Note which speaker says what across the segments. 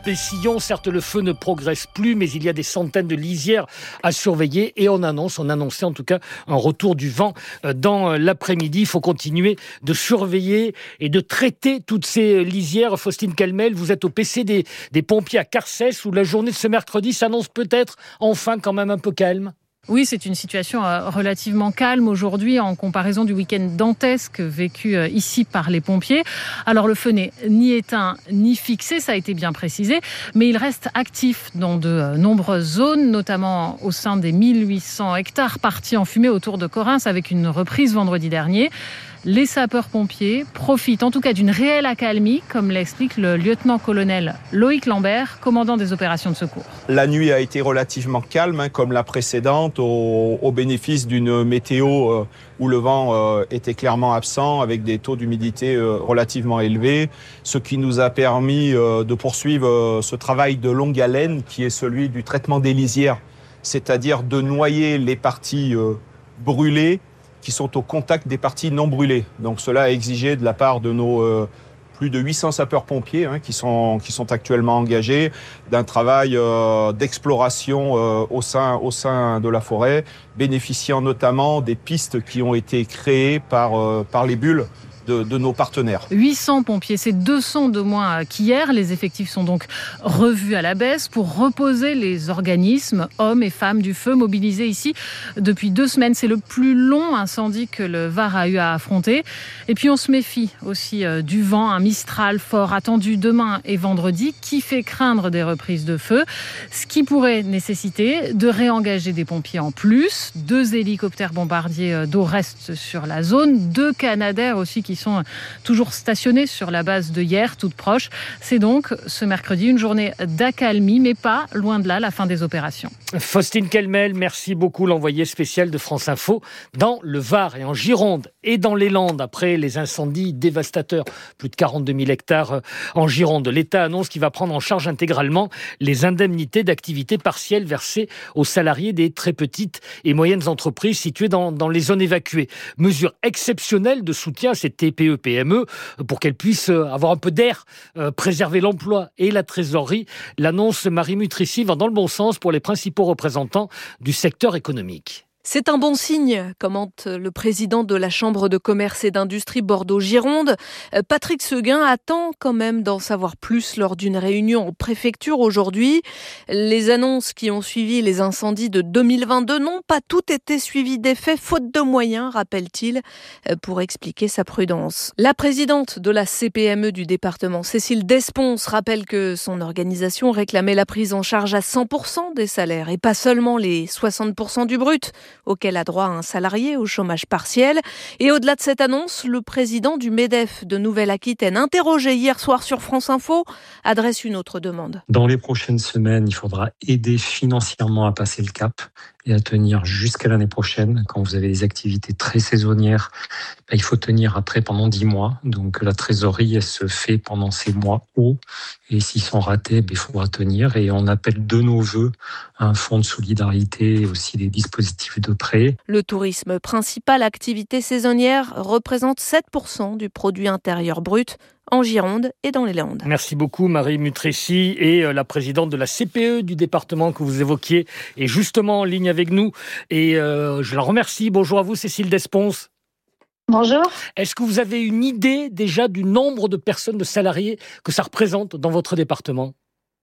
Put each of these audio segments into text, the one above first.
Speaker 1: Sillon, certes le feu ne progresse plus, mais il y a des centaines de lisières à surveiller et on annonçait en tout cas un retour du vent dans l'après-midi. Il faut continuer de surveiller et de traiter toutes ces lisières. Faustine Calmel, vous êtes au PC des pompiers à Carcès où la journée de ce mercredi s'annonce peut-être enfin quand même un peu calme.
Speaker 2: Oui, c'est une situation relativement calme aujourd'hui en comparaison du week-end dantesque vécu ici par les pompiers. Alors le feu n'est ni éteint ni fixé, ça a été bien précisé, mais il reste actif dans de nombreuses zones, notamment au sein des 1800 hectares partis en fumée autour de Correns avec une reprise vendredi dernier. Les sapeurs-pompiers profitent en tout cas d'une réelle accalmie, comme l'explique le lieutenant-colonel Loïc Lambert, commandant des opérations de secours.
Speaker 3: La nuit a été relativement calme, comme la précédente, au bénéfice d'une météo où le vent était clairement absent, avec des taux d'humidité relativement élevés, ce qui nous a permis de poursuivre ce travail de longue haleine qui est celui du traitement des lisières, c'est-à-dire de noyer les parties brûlées qui sont au contact des parties non brûlées. Donc cela a exigé de la part de nos plus de 800 sapeurs-pompiers qui sont actuellement engagés d'un travail d'exploration au sein de la forêt, bénéficiant notamment des pistes qui ont été créées par les bulles de nos partenaires.
Speaker 2: 800 pompiers, c'est 200 de moins qu'hier. Les effectifs sont donc revus à la baisse pour reposer les organismes, hommes et femmes du feu, mobilisés ici depuis 2 semaines. C'est le plus long incendie que le Var a eu à affronter. Et puis on se méfie aussi du vent, un Mistral fort attendu demain et vendredi qui fait craindre des reprises de feu, ce qui pourrait nécessiter de réengager des pompiers en plus. 2 hélicoptères bombardiers d'eau restent sur la zone, 2 Canadair aussi qui sont toujours stationnés sur la base de hier, toute proche. C'est donc ce mercredi une journée d'accalmie, mais pas loin de là la fin des opérations.
Speaker 1: Faustine Calmel, merci beaucoup, l'envoyée spéciale de France Info dans le Var et en Gironde et dans les Landes après les incendies dévastateurs. Plus de 42 000 hectares en Gironde. L'État annonce qu'il va prendre en charge intégralement les indemnités d'activité partielle versées aux salariés des très petites et moyennes entreprises situées dans les zones évacuées. Mesure exceptionnelle de soutien à ces TPE-PME pour qu'elles puissent avoir un peu d'air, préserver l'emploi et la trésorerie. L'annonce Marie Mutrici va dans le bon sens pour les principaux représentants du secteur économique.
Speaker 4: C'est un bon signe, commente le président de la Chambre de commerce et d'industrie Bordeaux-Gironde. Patrick Seguin attend quand même d'en savoir plus lors d'une réunion en préfecture aujourd'hui. Les annonces qui ont suivi les incendies de 2022 n'ont pas toutes été suivies d'effet, faute de moyens, rappelle-t-il, pour expliquer sa prudence. La présidente de la CPME du département, Cécile Desponce, rappelle que son organisation réclamait la prise en charge à 100% des salaires et pas seulement les 60% du brut, auquel a droit un salarié au chômage partiel. Et au-delà de cette annonce, le président du MEDEF de Nouvelle-Aquitaine, interrogé hier soir sur France Info, adresse une autre demande.
Speaker 5: Dans les prochaines semaines, il faudra aider financièrement à passer le cap et à tenir jusqu'à l'année prochaine. Quand vous avez des activités très saisonnières, il faut tenir après pendant 10 mois. Donc la trésorerie, elle se fait pendant ces mois hauts. Et s'ils sont ratés, il faudra tenir. Et on appelle de nos vœux un fonds de solidarité et aussi des dispositifs de prêt.
Speaker 4: Le tourisme, principale activité saisonnière, représente 7% du produit intérieur brut en Gironde et dans les Landes.
Speaker 1: Merci beaucoup Marie Mutrici et la présidente de la CPE du département que vous évoquiez est justement en ligne avec nous et je la remercie. Bonjour à vous Cécile Desponce.
Speaker 6: Bonjour.
Speaker 1: Est-ce que vous avez une idée déjà du nombre de personnes, de salariés que ça représente dans votre département ?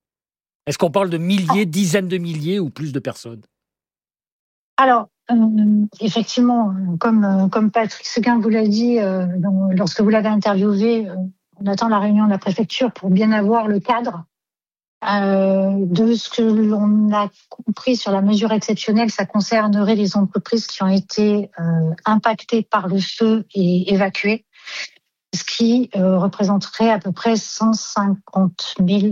Speaker 1: Est-ce qu'on parle de milliers, dizaines de milliers ou plus de personnes ?
Speaker 6: Alors, effectivement, comme Patrick Seguin vous l'a dit, lorsque vous l'avez interviewé, on attend la réunion de la préfecture pour bien avoir le cadre. De ce que l'on a compris sur la mesure exceptionnelle, ça concernerait les entreprises qui ont été impactées par le feu et évacuées, ce qui représenterait à peu près 150 000,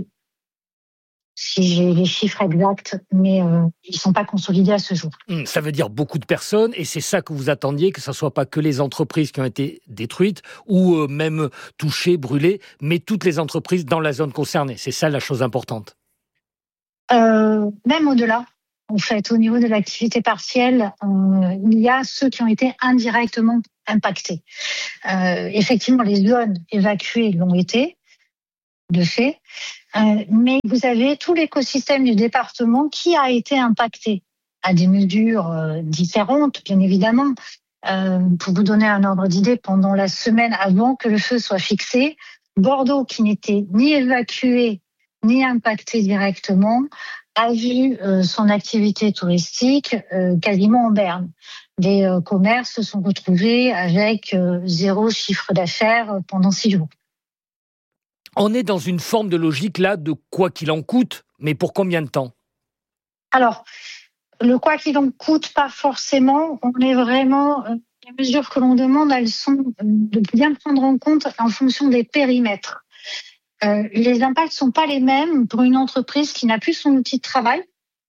Speaker 6: si j'ai les chiffres exacts, mais ils ne sont pas consolidés à ce jour.
Speaker 1: Ça veut dire beaucoup de personnes, et c'est ça que vous attendiez, que ce ne soit pas que les entreprises qui ont été détruites, ou même touchées, brûlées, mais toutes les entreprises dans la zone concernée. C'est ça la chose importante.
Speaker 6: Même au-delà, en fait, au niveau de l'activité partielle, il y a ceux qui ont été indirectement impactés. Effectivement, les zones évacuées l'ont été, de fait. mais vous avez tout l'écosystème du département qui a été impacté à des mesures différentes, bien évidemment. Pour vous donner un ordre d'idée, pendant la semaine avant que le feu soit fixé, Bordeaux, qui n'était ni évacué ni impacté directement, a vu son activité touristique quasiment en berne. Des commerces se sont retrouvés avec 0 chiffre d'affaires pendant 6 jours.
Speaker 1: On est dans une forme de logique là de quoi qu'il en coûte, mais pour combien de temps ?
Speaker 6: Alors, le quoi qu'il en coûte, pas forcément. On est vraiment... les mesures que l'on demande, elles sont de bien prendre en compte en fonction des périmètres. Les impacts ne sont pas les mêmes pour une entreprise qui n'a plus son outil de travail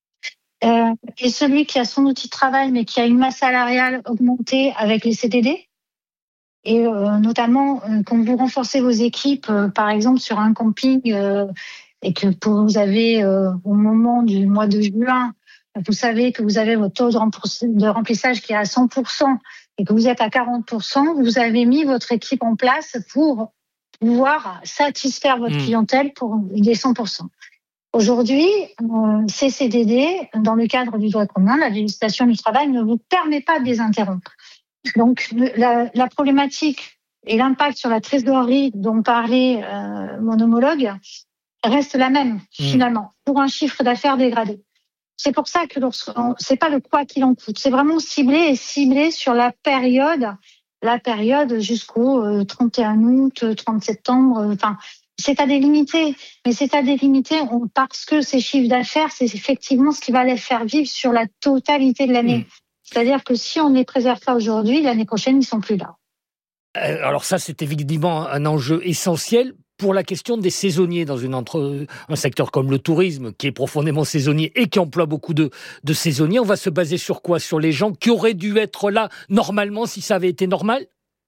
Speaker 6: et celui qui a son outil de travail mais qui a une masse salariale augmentée avec les CDD. Et notamment, quand vous renforcez vos équipes, par exemple sur un camping, et que vous avez au moment du mois de juin, vous savez que vous avez votre taux de remplissage qui est à 100% et que vous êtes à 40%, vous avez mis votre équipe en place pour pouvoir satisfaire votre clientèle pour les 100%. Aujourd'hui, ces CDD, dans le cadre du droit commun, la législation du travail ne vous permet pas de les interrompre. Donc, la problématique et l'impact sur la trésorerie dont parlait mon homologue reste la même, finalement, pour un chiffre d'affaires dégradé. C'est pour ça que c'est pas le quoi qu'il en coûte, c'est vraiment ciblé sur la période jusqu'au 31 août, 30 septembre, enfin, c'est à délimiter, mais c'est à délimiter parce que ces chiffres d'affaires, c'est effectivement ce qui va les faire vivre sur la totalité de l'année. C'est-à-dire que si on ne les préserve pas aujourd'hui, l'année prochaine, ils ne sont plus là.
Speaker 1: Alors ça, c'est évidemment un enjeu essentiel pour la question des saisonniers dans un secteur comme le tourisme, qui est profondément saisonnier et qui emploie beaucoup de saisonniers. On va se baser sur quoi ? Sur les gens qui auraient dû être là normalement si ça avait été normal ?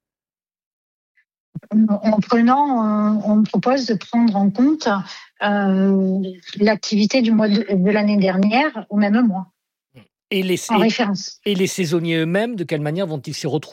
Speaker 6: On propose de prendre en compte l'activité du mois de l'année dernière au même mois. En référence.
Speaker 1: Et les saisonniers eux-mêmes, de quelle manière vont-ils s'y retrouver ?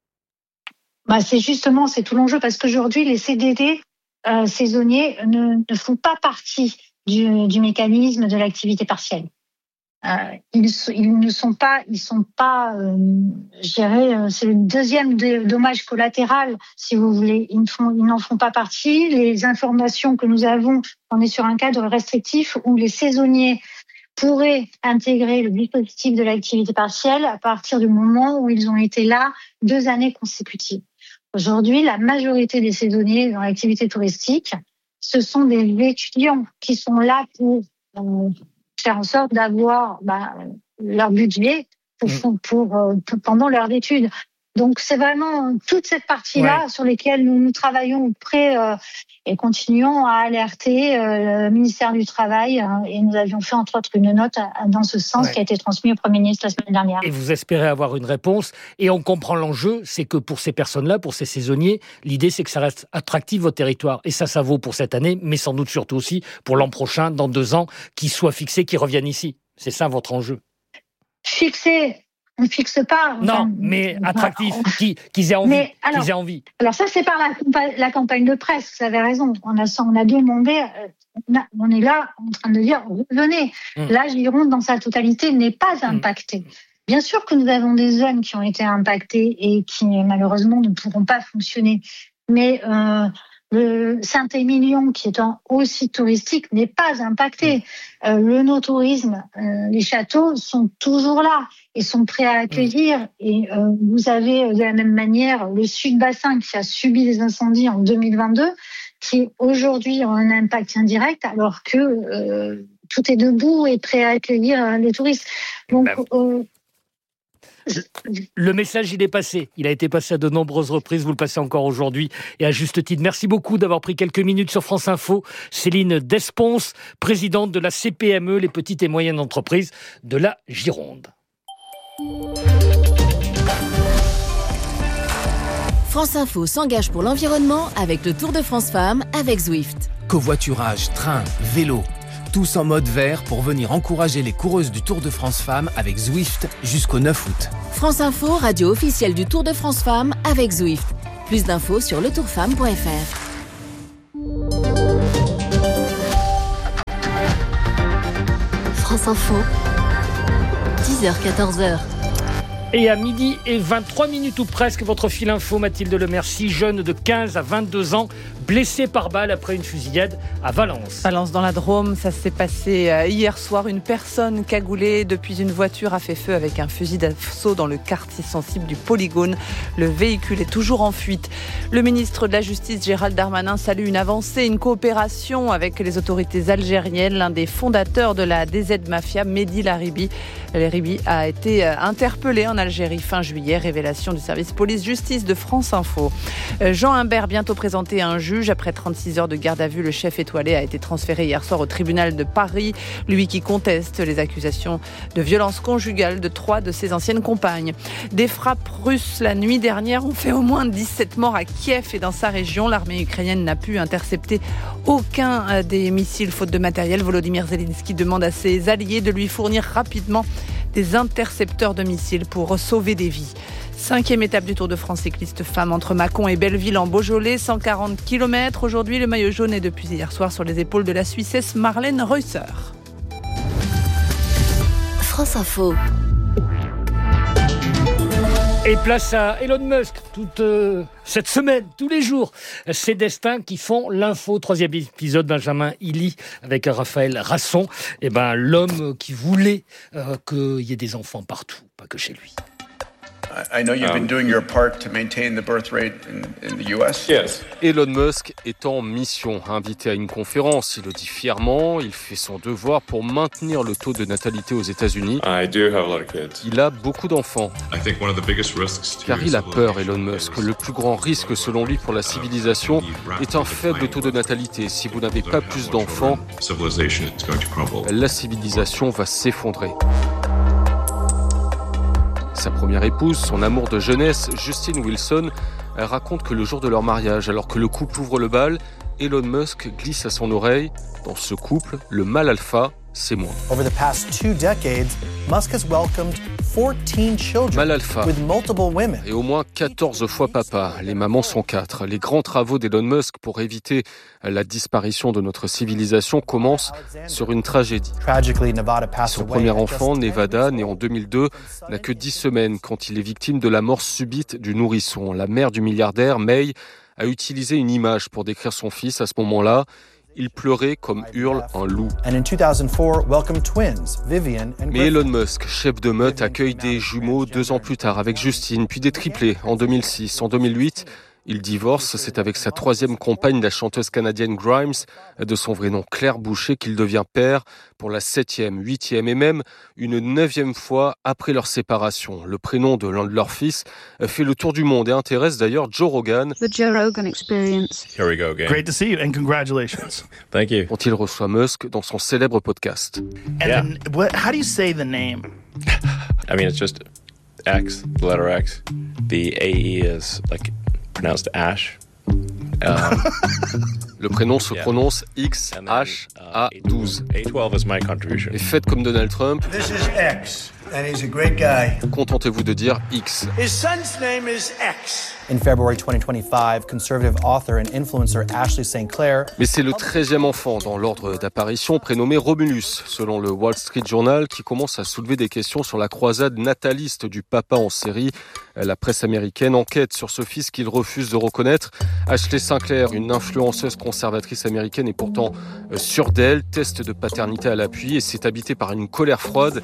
Speaker 6: C'est tout l'enjeu, parce qu'aujourd'hui, les CDD saisonniers ne font pas partie du mécanisme de l'activité partielle. Ils sont pas, je dirais, c'est le deuxième dommage collatéral, si vous voulez. Ils n'en font pas partie. Les informations que nous avons, on est sur un cadre restrictif où les saisonniers pourraient intégrer le dispositif de l'activité partielle à partir du moment où ils ont été là 2 années consécutives. Aujourd'hui, la majorité des saisonniers dans l'activité touristique, ce sont des étudiants qui sont là pour faire en sorte d'avoir leur budget pendant leurs études. Donc, c'est vraiment toute cette partie-là sur lesquelles nous travaillons près et continuons à alerter le ministère du Travail. Et nous avions fait, entre autres, une note dans ce sens qui a été transmise au Premier ministre la semaine dernière.
Speaker 1: Et vous espérez avoir une réponse. Et on comprend l'enjeu, c'est que pour ces personnes-là, pour ces saisonniers, l'idée, c'est que ça reste attractif, votre territoire. Et ça vaut pour cette année, mais sans doute surtout aussi pour l'an prochain, dans 2 ans, qu'ils soient fixés, qu'ils reviennent ici. C'est ça votre enjeu.
Speaker 6: Fixés. On ne fixe pas.
Speaker 1: Non, mais attractif, qu'ils aient envie.
Speaker 6: Alors ça, c'est par la campagne de presse, vous avez raison. On a demandé, on est là en train de dire, revenez. La Gironde, dans sa totalité, n'est pas impactée. Bien sûr que nous avons des zones qui ont été impactées et qui, malheureusement, ne pourront pas fonctionner. Mais le Saint-Émilion, qui est aussi touristique, n'est pas impacté. Le no-tourisme, les châteaux sont toujours là et sont prêts à accueillir. Et vous avez de la même manière le Sud-Bassin qui a subi des incendies en 2022, qui aujourd'hui a un impact indirect, alors que tout est debout et prêt à accueillir les touristes. Donc,
Speaker 1: le message, il est passé. Il a été passé à de nombreuses reprises. Vous le passez encore aujourd'hui et à juste titre. Merci beaucoup d'avoir pris quelques minutes sur France Info. Céline Desponce, présidente de la CPME, les petites et moyennes entreprises de la Gironde.
Speaker 7: France Info s'engage pour l'environnement avec le Tour de France Femmes avec Zwift.
Speaker 8: Covoiturage, train, vélo, tous en mode vert pour venir encourager les coureuses du Tour de France Femmes avec Zwift jusqu'au 9 août.
Speaker 7: France Info, radio officielle du Tour de France Femmes avec Zwift. Plus d'infos sur letourfemme.fr. France Info, 10h-14h.
Speaker 1: Et à midi et 23 minutes ou presque, votre fil info, Mathilde Lemercier, jeune de 15 à 22 ans, blessé par balle après une fusillade à Valence.
Speaker 9: Valence dans la Drôme, ça s'est passé hier soir. Une personne cagoulée depuis une voiture a fait feu avec un fusil d'assaut dans le quartier sensible du Polygone. Le véhicule est toujours en fuite. Le ministre de la Justice, Gérald Darmanin, salue une avancée, une coopération avec les autorités algériennes. L'un des fondateurs de la DZ Mafia, Mehdi Laribi, a été interpellé en Algérie fin juillet. Révélation du service police-justice de France Info. Jean Imbert, bientôt présenté à un juge. Après 36 heures de garde à vue, le chef étoilé a été transféré hier soir au tribunal de Paris. Lui qui conteste les accusations de violence conjugale de 3 de ses anciennes compagnes. Des frappes russes la nuit dernière ont fait au moins 17 morts à Kiev et dans sa région. L'armée ukrainienne n'a pu intercepter aucun des missiles faute de matériel. Volodymyr Zelensky demande à ses alliés de lui fournir rapidement des intercepteurs de missiles pour sauver des vies. 5e étape du Tour de France cycliste femmes entre Mâcon et Belleville en Beaujolais, 140 km. Aujourd'hui, le maillot jaune est depuis hier soir sur les épaules de la Suissesse Marlène Reusser.
Speaker 7: France Info.
Speaker 1: Et place à Elon Musk, toute cette semaine, tous les jours. Ces destins qui font l'info. 3e épisode, Benjamin Illy avec Raphaël Rasson. Et l'homme qui voulait qu'il y ait des enfants partout, pas que chez lui.
Speaker 10: I know you've been doing your part to maintain the birth rate in the US.
Speaker 11: Yes. Elon Musk est en mission. Invité à une conférence, il le dit fièrement, il fait son devoir pour maintenir le taux de natalité aux États-Unis.
Speaker 12: I do have a lot of kids.
Speaker 11: Il a beaucoup d'enfants.
Speaker 12: I think one of the biggest risks
Speaker 11: car il a peur, Elon Musk. Le plus grand risque, selon lui, pour la civilisation est un faible taux de natalité. Si vous n'avez pas plus d'enfants, la civilisation va s'effondrer. Sa première épouse, son amour de jeunesse, Justine Wilson, raconte que le jour de leur mariage, alors que le couple ouvre le bal, Elon Musk glisse à son oreille « Dans ce couple, le mâle alpha, c'est moi ».
Speaker 13: Over the past 2 decades, Musk has welcomed 14 children
Speaker 11: mâle alpha
Speaker 13: with multiple women.
Speaker 11: Et au moins 14 fois papa. Les mamans sont 4. Les grands travaux d'Elon Musk pour éviter la disparition de notre civilisation commencent sur une tragédie. Son premier enfant, Nevada, né en 2002, n'a que 10 semaines quand il est victime de la mort subite du nourrisson. La mère du milliardaire, May, a utilisé une image pour décrire son fils à ce moment-là. Il pleurait comme hurle un loup. Mais Elon Musk, chef de meute, accueille des jumeaux 2 ans plus tard avec Justine, puis des triplés en 2006. En 2008, il divorce. C'est avec sa 3e compagne, la chanteuse canadienne Grimes, de son vrai nom Claire Boucher, qu'il devient père pour la 7e, 8e et même une 9e fois après leur séparation. Le prénom de l'un de leurs fils fait le tour du monde et intéresse d'ailleurs Joe Rogan.
Speaker 14: The Joe Rogan Experience.
Speaker 12: Here we go again.
Speaker 14: Great to see you and congratulations.
Speaker 12: Thank you.
Speaker 11: Dont il reçoit Musk dans son célèbre podcast.
Speaker 14: And then, how do you say the name?
Speaker 12: I mean, it's just X, the letter X. The AE is like pronounced Ash.
Speaker 11: Le prénom se prononce X-H-A-12.
Speaker 12: A12 is my contribution.
Speaker 11: Et faites comme Donald Trump.
Speaker 14: This is X, and he's a great guy.
Speaker 11: Contentez-vous de dire X.
Speaker 14: His son's name is X.
Speaker 13: In February 2025, conservative author and influencer Ashley St. Clair.
Speaker 11: Mais c'est le 13e enfant dans l'ordre d'apparition, prénommé Romulus, selon le Wall Street Journal, qui commence à soulever des questions sur la croisade nataliste du papa en série. La presse américaine enquête sur ce fils qu'il refuse de reconnaître. Ashley Sinclair, une influenceuse conservatrice américaine, est pourtant sûre d'elle, test de paternité à l'appui et s'est habitée par une colère froide.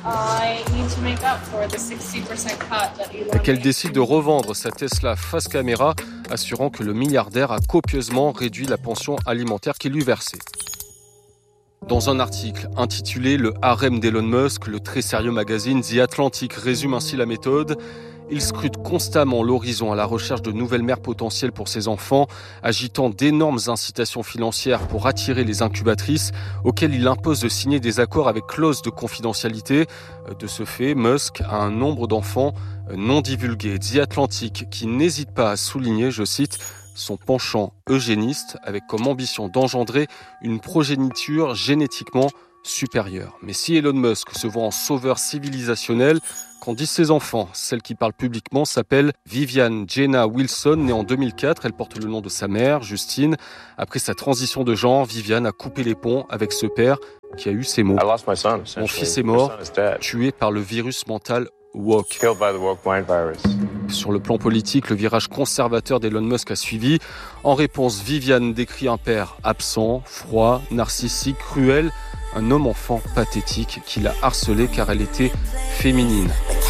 Speaker 11: Qu'elle décide de revendre sa Tesla face caméra, assurant que le milliardaire a copieusement réduit la pension alimentaire qu'il lui versait. Dans un article intitulé « Le harem d'Elon Musk », le très sérieux magazine The Atlantic résume ainsi la méthode. Il scrute constamment l'horizon à la recherche de nouvelles mères potentielles pour ses enfants, agitant d'énormes incitations financières pour attirer les incubatrices, auxquelles il impose de signer des accords avec clause de confidentialité. De ce fait, Musk a un nombre d'enfants non divulgués. The Atlantic, qui n'hésite pas à souligner, je cite, son penchant eugéniste, avec comme ambition d'engendrer une progéniture génétiquement supérieure. Mais si Elon Musk se voit en sauveur civilisationnel, qu'en disent ses enfants? Celle qui parle publiquement s'appelle Vivian Jenna Wilson, née en 2004. Elle porte le nom de sa mère, Justine. Après sa transition de genre, Vivian a coupé les ponts avec ce père qui a eu ces mots. Mon fils est mort, tué par le virus mental woke. Sur le plan politique, le virage conservateur d'Elon Musk a suivi. En réponse, Vivian décrit un père absent, froid, narcissique, cruel, un homme-enfant pathétique qui l'a harcelée car elle était féminine.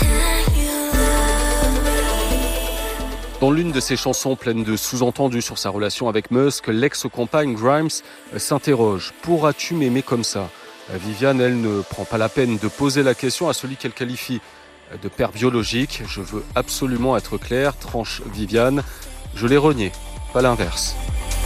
Speaker 11: Dans l'une de ses chansons pleines de sous-entendus sur sa relation avec Musk, l'ex-compagne Grimes s'interroge « Pourras-tu m'aimer comme ça ?» Vivian, elle, ne prend pas la peine de poser la question à celui qu'elle qualifie de père biologique. « Je veux absolument être clair », tranche Vivian. « Je l'ai renié, pas l'inverse. »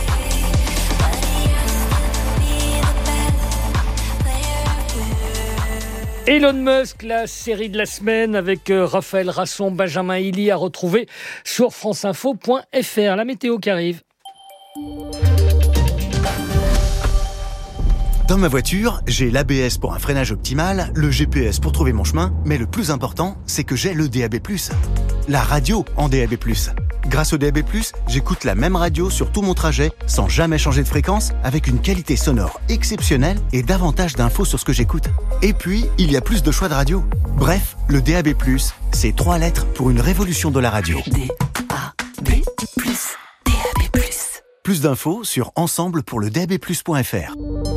Speaker 1: Elon Musk, la série de la semaine avec Raphaël Rasson, Benjamin Hilly à retrouver sur franceinfo.fr. La météo qui arrive.
Speaker 15: Dans ma voiture, j'ai l'ABS pour un freinage optimal, le GPS pour trouver mon chemin, mais le plus important, c'est que j'ai le DAB+, la radio en DAB+. Grâce au DAB+, j'écoute la même radio sur tout mon trajet, sans jamais changer de fréquence, avec une qualité sonore exceptionnelle et davantage d'infos sur ce que j'écoute. Et puis, il y a plus de choix de radio. Bref, le DAB+, c'est 3 lettres pour une révolution de la radio. DAB+. Plus d'infos sur ensemble pour le DAB+.fr.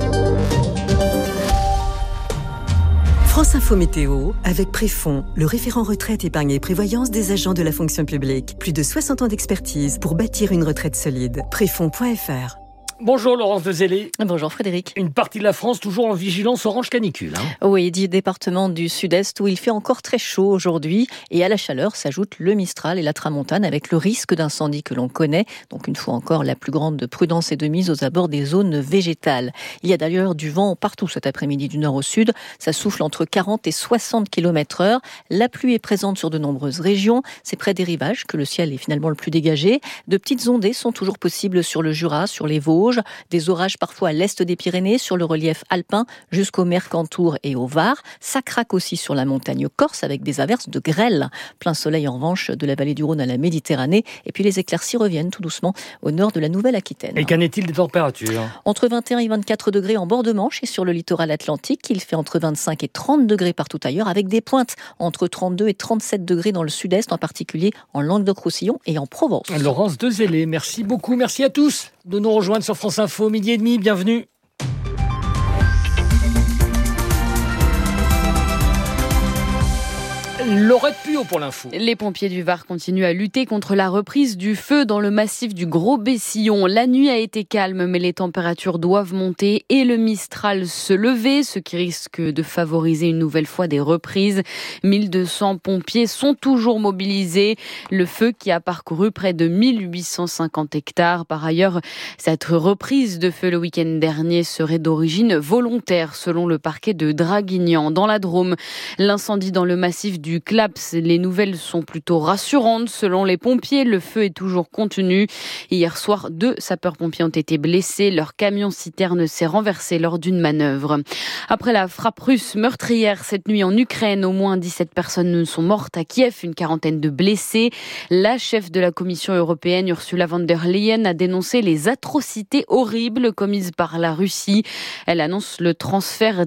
Speaker 16: France Info Météo, avec Préfond, le référent retraite, épargne et prévoyance des agents de la fonction publique. Plus de 60 ans d'expertise pour bâtir une retraite solide. Préfond.fr.
Speaker 1: Bonjour Laurence de Zélé.
Speaker 17: Bonjour Frédéric.
Speaker 1: Une partie de la France toujours en vigilance orange canicule.
Speaker 17: Oui, 10 départements du sud-est où il fait encore très chaud aujourd'hui. Et à la chaleur s'ajoutent le Mistral et la Tramontane avec le risque d'incendie que l'on connaît. Donc une fois encore, la plus grande prudence est de mise aux abords des zones végétales. Il y a d'ailleurs du vent partout cet après-midi du nord au sud. Ça souffle entre 40 et 60 km/h. La pluie est présente sur de nombreuses régions. C'est près des rivages que le ciel est finalement le plus dégagé. De petites ondées sont toujours possibles sur le Jura, sur les Vosges. Des orages parfois à l'est des Pyrénées, sur le relief alpin, jusqu'au Mercantour et au Var. Ça craque aussi sur la montagne corse avec des averses de grêle. Plein soleil en revanche de la vallée du Rhône à la Méditerranée. Et puis les éclaircies reviennent tout doucement au nord de la Nouvelle-Aquitaine.
Speaker 1: Et qu'en est-il des températures ?
Speaker 17: Entre 21 et 24 degrés en bord de Manche et sur le littoral atlantique. Il fait entre 25 et 30 degrés partout ailleurs avec des pointes entre 32 et 37 degrés dans le sud-est, en particulier en Languedoc-Roussillon et en Provence.
Speaker 1: Laurence de Zélé, merci beaucoup. Merci à tous de nous rejoindre sur France Info, 12h30. Bienvenue. Laurette Puot pour l'info.
Speaker 18: Les pompiers du Var continuent à lutter contre la reprise du feu dans le massif du Gros-Bessillon. La nuit a été calme, mais les températures doivent monter et le Mistral se lever, ce qui risque de favoriser une nouvelle fois des reprises. 1200 pompiers sont toujours mobilisés. Le feu qui a parcouru près de 1850 hectares. Par ailleurs, cette reprise de feu le week-end dernier serait d'origine volontaire, selon le parquet de Draguignan. Dans la Drôme, l'incendie dans le massif du Claps, les nouvelles sont plutôt rassurantes. Selon les pompiers, le feu est toujours contenu. Hier soir, 2 sapeurs-pompiers ont été blessés. Leur camion-citerne s'est renversé lors d'une manœuvre. Après la frappe russe meurtrière cette nuit en Ukraine, au moins 17 personnes sont mortes à Kiev, une quarantaine de blessés. La chef de la Commission européenne, Ursula von der Leyen, a dénoncé les atrocités horribles commises par la Russie. Elle annonce le transfert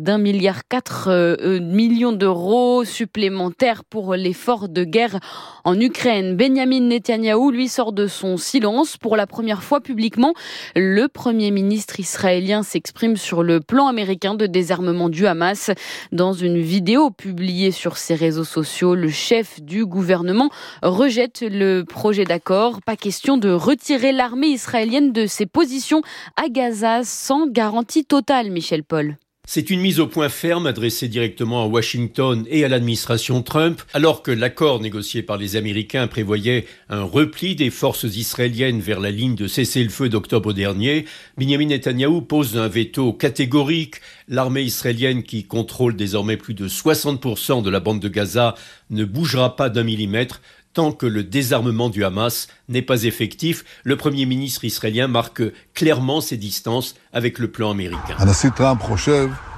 Speaker 18: d'1,4 milliard d'euros supplémentaires pour l'effort de guerre en Ukraine. Benjamin Netanyahou, lui, sort de son silence. Pour la première fois publiquement, le Premier ministre israélien s'exprime sur le plan américain de désarmement du Hamas. Dans une vidéo publiée sur ses réseaux sociaux, le chef du gouvernement rejette le projet d'accord. Pas question de retirer l'armée israélienne de ses positions à Gaza sans garantie totale, Michel Paul.
Speaker 19: C'est une mise au point ferme adressée directement à Washington et à l'administration Trump, alors que l'accord négocié par les Américains prévoyait un repli des forces israéliennes vers la ligne de cessez-le-feu d'octobre dernier. Benjamin Netanyahou pose un veto catégorique. L'armée israélienne, qui contrôle désormais plus de 60% de la bande de Gaza, ne bougera pas d'1 millimètre tant que le désarmement du Hamas n'est pas effectif. Le Premier ministre israélien marque clairement ses distances avec le plan américain.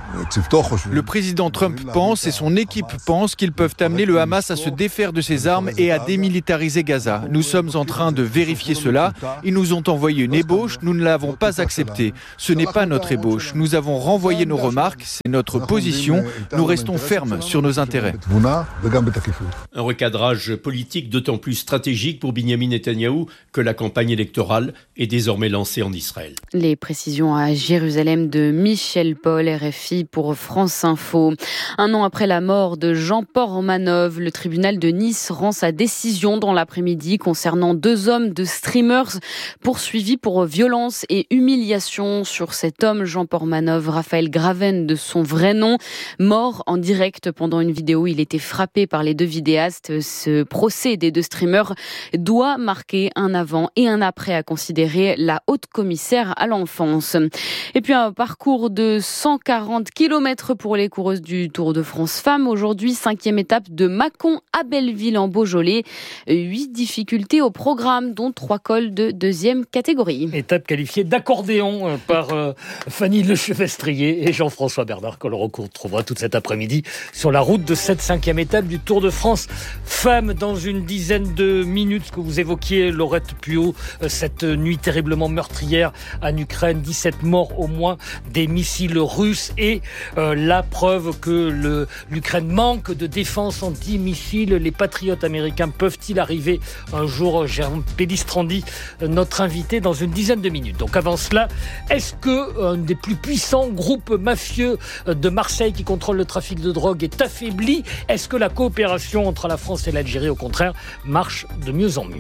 Speaker 20: Le président Trump pense et son équipe pense qu'ils peuvent amener le Hamas à se défaire de ses armes et à démilitariser Gaza. Nous sommes en train de vérifier cela. Ils nous ont envoyé une ébauche, nous ne l'avons pas acceptée. Ce n'est pas notre ébauche. Nous avons renvoyé nos remarques, c'est notre position. Nous restons fermes sur nos intérêts.
Speaker 19: Un recadrage politique d'autant plus stratégique pour Binyamin Netanyahou que la campagne électorale est désormais lancée en Israël.
Speaker 18: Les précisions à Jérusalem de Michel Paul, RFI pour France Info. Un an après la mort de Jean Pormanov, le tribunal de Nice rend sa décision dans l'après-midi concernant 2 hommes de streamers poursuivis pour violence et humiliation. Sur cet homme, Jean Pormanov, Raphaël Graven de son vrai nom, mort en direct pendant une vidéo. Il était frappé par les 2 vidéastes. Ce procès des 2 streamers doit marquer un avant et un après, à considérer la haute commissaire à l'enfance. Et puis un parcours de 140 km pour les coureuses du Tour de France Femmes. Aujourd'hui, 5e étape de Mâcon à Belleville en Beaujolais. 8 difficultés au programme, dont 3 cols de 2e catégorie.
Speaker 1: Étape qualifiée d'accordéon par Fanny Lechevestrier et Jean-François Bernard, qu'on le retrouvera toute cet après-midi sur la route de cette 5e étape du Tour de France Femmes. Dans une dizaine de minutes, ce que vous évoquiez, Laurette Puot, cette nuit terriblement meurtrière en Ukraine, 17 morts au moins, des missiles russes et la preuve que l'Ukraine manque de défense anti-missiles. Les patriotes américains peuvent-ils arriver un jour? Jérôme Pellistrandi, notre invité, dans une dizaine de minutes. Donc avant cela, est-ce que un des plus puissants groupes mafieux de Marseille qui contrôle le trafic de drogue est affaibli? Est-ce que la coopération entre la France et l'Algérie, au contraire, marche de mieux en mieux?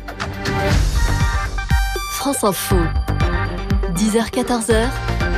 Speaker 21: France Info, 10h-14h,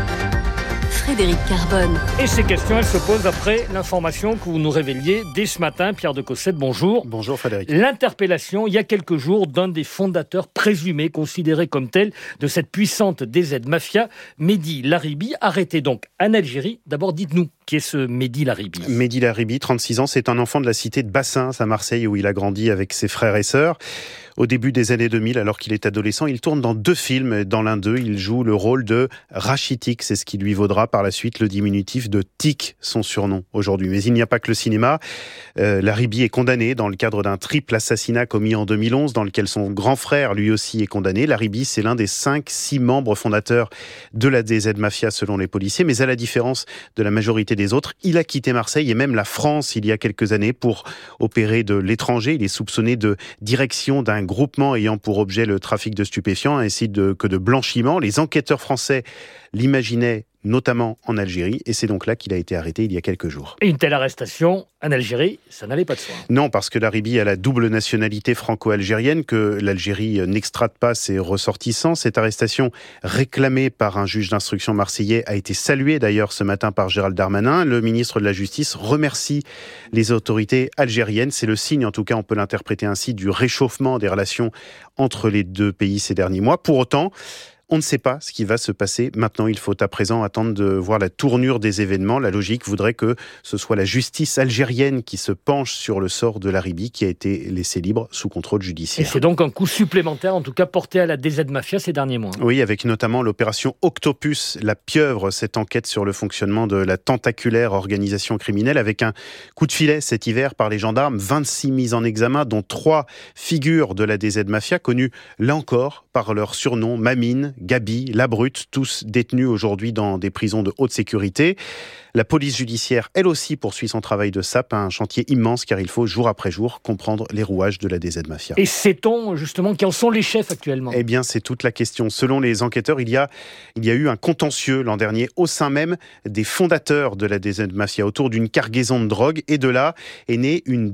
Speaker 21: Frédéric Carbone.
Speaker 1: Et ces questions, elles se posent après l'information que vous nous révéliez dès ce matin. Pierre de Cossette, bonjour.
Speaker 22: Bonjour Frédéric.
Speaker 1: L'interpellation, il y a quelques jours, d'un des fondateurs présumés, considérés comme tel, de cette puissante DZ Mafia, Mehdi Laribi, arrêté donc en Algérie. D'abord, dites-nous, qui est ce Mehdi Laribi?
Speaker 22: Mehdi Laribi, 36 ans, c'est un enfant de la cité de Bassins, à Marseille, où il a grandi avec ses frères et sœurs. Au début des années 2000, alors qu'il est adolescent, il tourne dans 2 films. Dans l'un d'eux, il joue le rôle de Rachitik. C'est ce qui lui vaudra par la suite le diminutif de Tik, son surnom aujourd'hui. Mais il n'y a pas que le cinéma. Laribi est condamné dans le cadre d'un triple assassinat commis en 2011, dans lequel son grand frère, lui aussi, est condamné. Laribi, c'est l'un des 5-6 membres fondateurs de la DZ Mafia, selon les policiers. Mais à la différence de la majorité des autres, il a quitté Marseille et même la France il y a quelques années pour opérer de l'étranger. Il est soupçonné de direction d'un groupement ayant pour objet le trafic de stupéfiants ainsi que de blanchiment. Les enquêteurs français l'imaginaient notamment en Algérie, et c'est donc là qu'il a été arrêté il y a quelques jours.
Speaker 1: Et une telle arrestation en Algérie, ça n'allait pas de soi.
Speaker 22: Non, parce que Laribi a la double nationalité franco-algérienne, que l'Algérie n'extrade pas ses ressortissants. Cette arrestation, réclamée par un juge d'instruction marseillais, a été saluée d'ailleurs ce matin par Gérald Darmanin. Le ministre de la Justice remercie les autorités algériennes. C'est le signe, en tout cas on peut l'interpréter ainsi, du réchauffement des relations entre les 2 pays ces derniers mois. Pour autant, on ne sait pas ce qui va se passer maintenant. Il faut à présent attendre de voir la tournure des événements. La logique voudrait que ce soit la justice algérienne qui se penche sur le sort de Laribi, qui a été laissé libre sous contrôle judiciaire.
Speaker 1: Et c'est donc un coup supplémentaire, en tout cas porté à la DZ Mafia ces derniers mois.
Speaker 22: Oui, avec notamment l'opération Octopus, la pieuvre, cette enquête sur le fonctionnement de la tentaculaire organisation criminelle, avec un coup de filet cet hiver par les gendarmes, 26 mises en examen, dont 3 figures de la DZ Mafia, connues là encore par leur surnom Mamine, Gabi, La Brute, tous détenus aujourd'hui dans des prisons de haute sécurité. La police judiciaire, elle aussi, poursuit son travail de sape, un chantier immense, car il faut, jour après jour, comprendre les rouages de la DZ Mafia.
Speaker 1: Et sait-on, justement, qui en sont les chefs actuellement?
Speaker 22: Eh bien, c'est toute la question. Selon les enquêteurs, il y a eu un contentieux l'an dernier au sein même des fondateurs de la DZ Mafia autour d'une cargaison de drogue, et de là est née une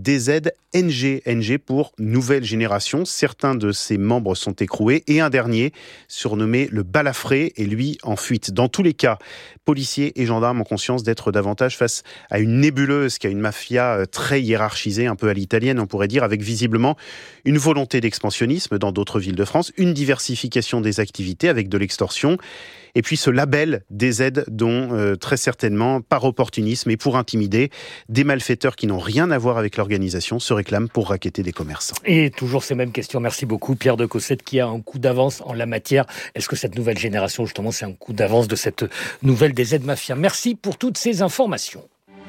Speaker 22: DZ-NG. NG pour Nouvelle Génération. Certains de ses membres sont écroués, et un dernier, surnommé le Balafré, est lui en fuite. Dans tous les cas, policiers et gendarmes ont conscience d'être davantage face à une nébuleuse qu'à une mafia très hiérarchisée, un peu à l'italienne, on pourrait dire, avec visiblement une volonté d'expansionnisme dans d'autres villes de France, une diversification des activités avec de l'extorsion Et puis ce label des aides dont très certainement, par opportunisme et pour intimider, des malfaiteurs qui n'ont rien à voir avec l'organisation se réclament pour racketter des commerçants.
Speaker 1: Et toujours ces mêmes questions. Merci beaucoup Pierre de Cossette qui a un coup d'avance en la matière. Est-ce que cette nouvelle génération, justement, c'est un coup d'avance de cette nouvelle des aides mafias? Merci pour toutes ces informations.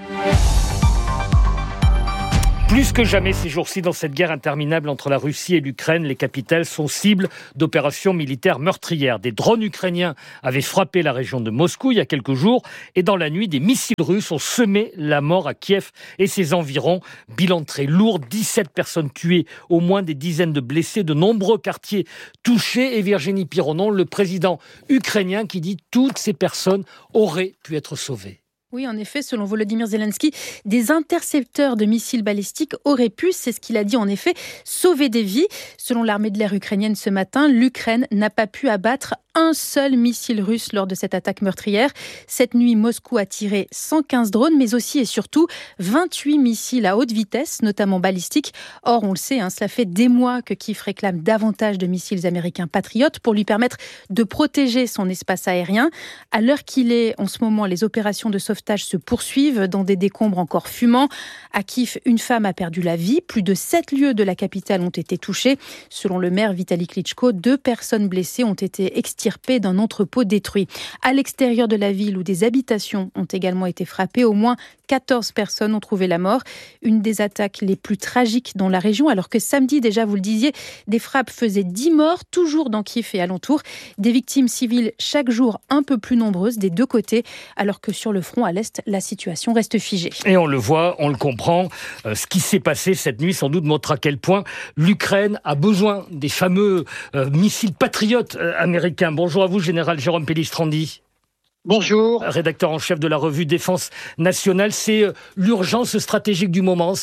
Speaker 1: Plus que jamais ces jours-ci, dans cette guerre interminable entre la Russie et l'Ukraine, les capitales sont cibles d'opérations militaires meurtrières. Des drones ukrainiens avaient frappé la région de Moscou il y a quelques jours et dans la nuit, des missiles russes ont semé la mort à Kiev et ses environs. Bilan très lourd, 17 personnes tuées, au moins des dizaines de blessés, de nombreux quartiers touchés. Et Virginie Pironon, le président ukrainien, qui dit toutes ces personnes auraient pu être sauvées.
Speaker 2: Oui, en effet, selon Volodymyr Zelensky, des intercepteurs de missiles balistiques auraient pu, c'est ce qu'il a dit en effet, sauver des vies. Selon l'armée de l'air ukrainienne ce matin, l'Ukraine n'a pas pu abattre un seul missile russe lors de cette attaque meurtrière. Cette nuit, Moscou a tiré 115 drones, mais aussi et surtout 28 missiles à haute vitesse, notamment balistiques. Or, on le sait, cela fait des mois que Kiev réclame davantage de missiles américains Patriot pour lui permettre de protéger son espace aérien. À l'heure qu'il est, en ce moment, les opérations de sauvetage se poursuivent dans des décombres encore fumants. À Kiev, une femme a perdu la vie. Plus de 7 lieux de la capitale ont été touchés. Selon le maire Vitali Klitschko, 2 personnes blessées ont été extirpées d'un entrepôt détruit. À l'extérieur de la ville, où des habitations ont également été frappées, au moins 14 personnes ont trouvé la mort. Une des attaques les plus tragiques dans la région, alors que samedi, déjà, vous le disiez, des frappes faisaient 10 morts, toujours dans Kiev et alentour. Des victimes civiles chaque jour un peu plus nombreuses des deux côtés, alors que sur le front à l'Est, la situation reste figée.
Speaker 1: Et on le voit, on le comprend, ce qui s'est passé cette nuit sans doute montre à quel point l'Ukraine a besoin des fameux missiles patriotes américains. Bonjour à vous, général Jérôme Pellistrandi.
Speaker 3: Bonjour.
Speaker 1: Rédacteur en chef de la revue Défense Nationale. C'est l'urgence stratégique du moment, ça ?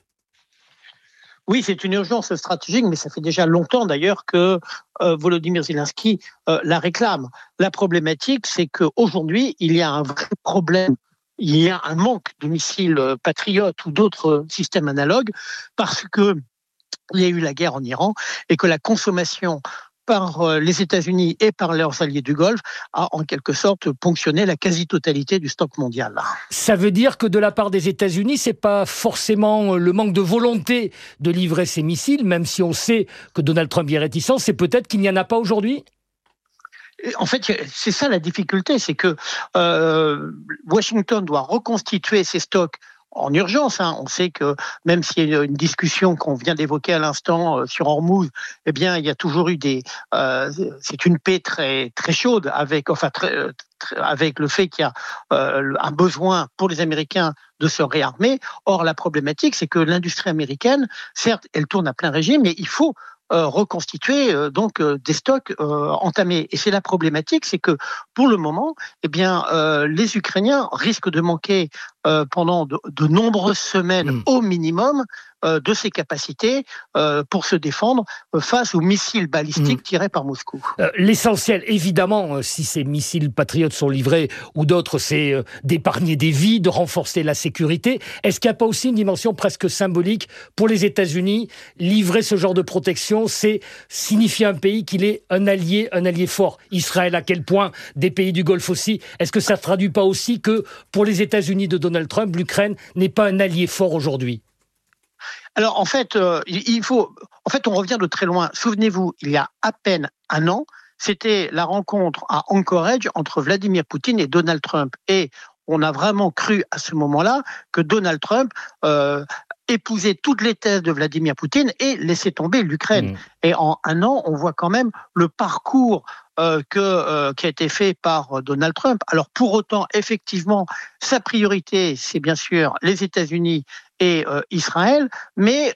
Speaker 3: Oui, c'est une urgence stratégique, mais ça fait déjà longtemps d'ailleurs que Volodymyr Zelensky la réclame. La problématique, c'est qu'aujourd'hui, il y a un vrai problème. Il y a un manque de missiles patriotes ou d'autres systèmes analogues parce que il y a eu la guerre en Iran et que la consommation par les États-Unis et par leurs alliés du Golfe a en quelque sorte ponctionné la quasi-totalité du stock mondial.
Speaker 1: Ça veut dire que de la part des États-Unis, c'est pas forcément le manque de volonté de livrer ces missiles, même si on sait que Donald Trump y est réticent, c'est peut-être qu'il n'y en a pas aujourd'hui ?
Speaker 3: En fait, c'est ça la difficulté, c'est que Washington doit reconstituer ses stocks en urgence. On sait que même s'il y a une discussion qu'on vient d'évoquer à l'instant sur Hormuz, eh bien, il y a toujours eu c'est une paix très très chaude avec le fait qu'il y a un besoin pour les Américains de se réarmer. Or, la problématique, c'est que l'industrie américaine, certes, elle tourne à plein régime, mais il faut reconstituer donc des stocks entamés. Et c'est la problématique, c'est que pour le moment, eh bien, les Ukrainiens risquent de manquer pendant de nombreuses semaines au minimum de ces capacités pour se défendre face aux missiles balistiques tirés par Moscou.
Speaker 1: L'essentiel, évidemment, si ces missiles patriotes sont livrés ou d'autres, c'est d'épargner des vies, de renforcer la sécurité. Est-ce qu'il n'y a pas aussi une dimension presque symbolique pour les États-Unis ? Livrer ce genre de protection, c'est signifier un pays qu'il est un allié fort. Israël, à quel point, des pays du Golfe aussi. Est-ce que ça ne traduit pas aussi que pour les États-Unis de Donald Trump, l'Ukraine n'est pas un allié fort aujourd'hui ?
Speaker 3: Alors en fait, on revient de très loin. Souvenez-vous, il y a à peine un an, c'était la rencontre à Anchorage entre Vladimir Poutine et Donald Trump. Et on a vraiment cru à ce moment-là que Donald Trump épousait toutes les thèses de Vladimir Poutine et laissait tomber l'Ukraine. Et en un an, on voit quand même le parcours qui a été fait par Donald Trump. Alors pour autant, effectivement, sa priorité, c'est bien sûr les États-Unis et Israël, mais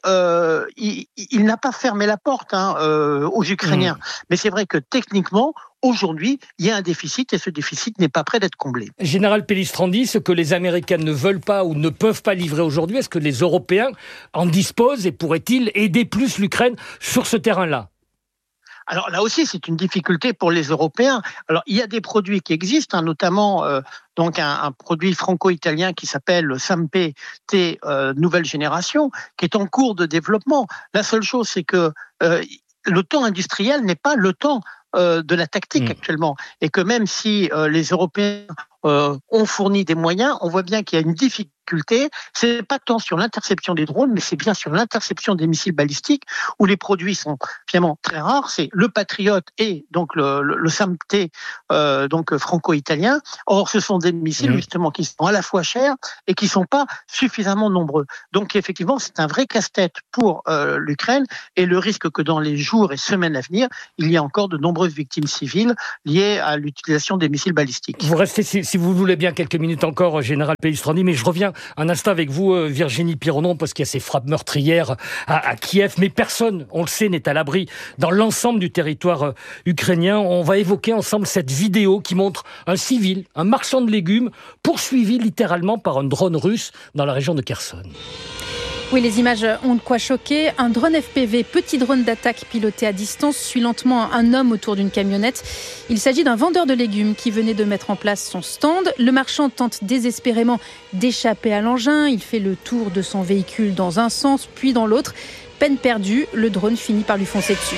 Speaker 3: il n'a pas fermé la porte aux Ukrainiens. Mais c'est vrai que techniquement, aujourd'hui, il y a un déficit et ce déficit n'est pas prêt d'être comblé.
Speaker 1: Général Pellistrandi, ce que les Américains ne veulent pas ou ne peuvent pas livrer aujourd'hui, est-ce que les Européens en disposent et pourraient-ils aider plus l'Ukraine sur ce terrain-là ?
Speaker 3: Alors là aussi, c'est une difficulté pour les Européens. Alors il y a des produits qui existent, notamment donc un produit franco-italien qui s'appelle le Samp T nouvelle génération, qui est en cours de développement. La seule chose, c'est que le temps industriel n'est pas le temps de la tactique actuellement. Et que même si les Européens ont fourni des moyens, on voit bien qu'il y a une difficulté. C'est pas tant sur l'interception des drones, mais c'est bien sur l'interception des missiles balistiques où les produits sont finalement très rares. C'est le Patriot et donc le SAMP-T, donc franco-italien. Or, ce sont des missiles justement qui sont à la fois chers et qui sont pas suffisamment nombreux. Donc, effectivement, c'est un vrai casse-tête pour l'Ukraine et le risque que dans les jours et semaines à venir, il y a encore de nombreuses victimes civiles liées à l'utilisation des missiles balistiques.
Speaker 1: Vous restez, si vous voulez bien, quelques minutes encore, Général Pellistrandi, mais je reviens un instant avec vous, Virginie Pironon, parce qu'il y a ces frappes meurtrières à Kiev, mais personne, on le sait, n'est à l'abri dans l'ensemble du territoire ukrainien. On va évoquer ensemble cette vidéo qui montre un civil, un marchand de légumes, poursuivi littéralement par un drone russe dans la région de Kherson.
Speaker 2: Oui, les images ont de quoi choquer. Un drone FPV, petit drone d'attaque piloté à distance, suit lentement un homme autour d'une camionnette. Il s'agit d'un vendeur de légumes qui venait de mettre en place son stand. Le marchand tente désespérément d'échapper à l'engin. Il fait le tour de son véhicule dans un sens, puis dans l'autre. Peine perdue, le drone finit par lui foncer dessus.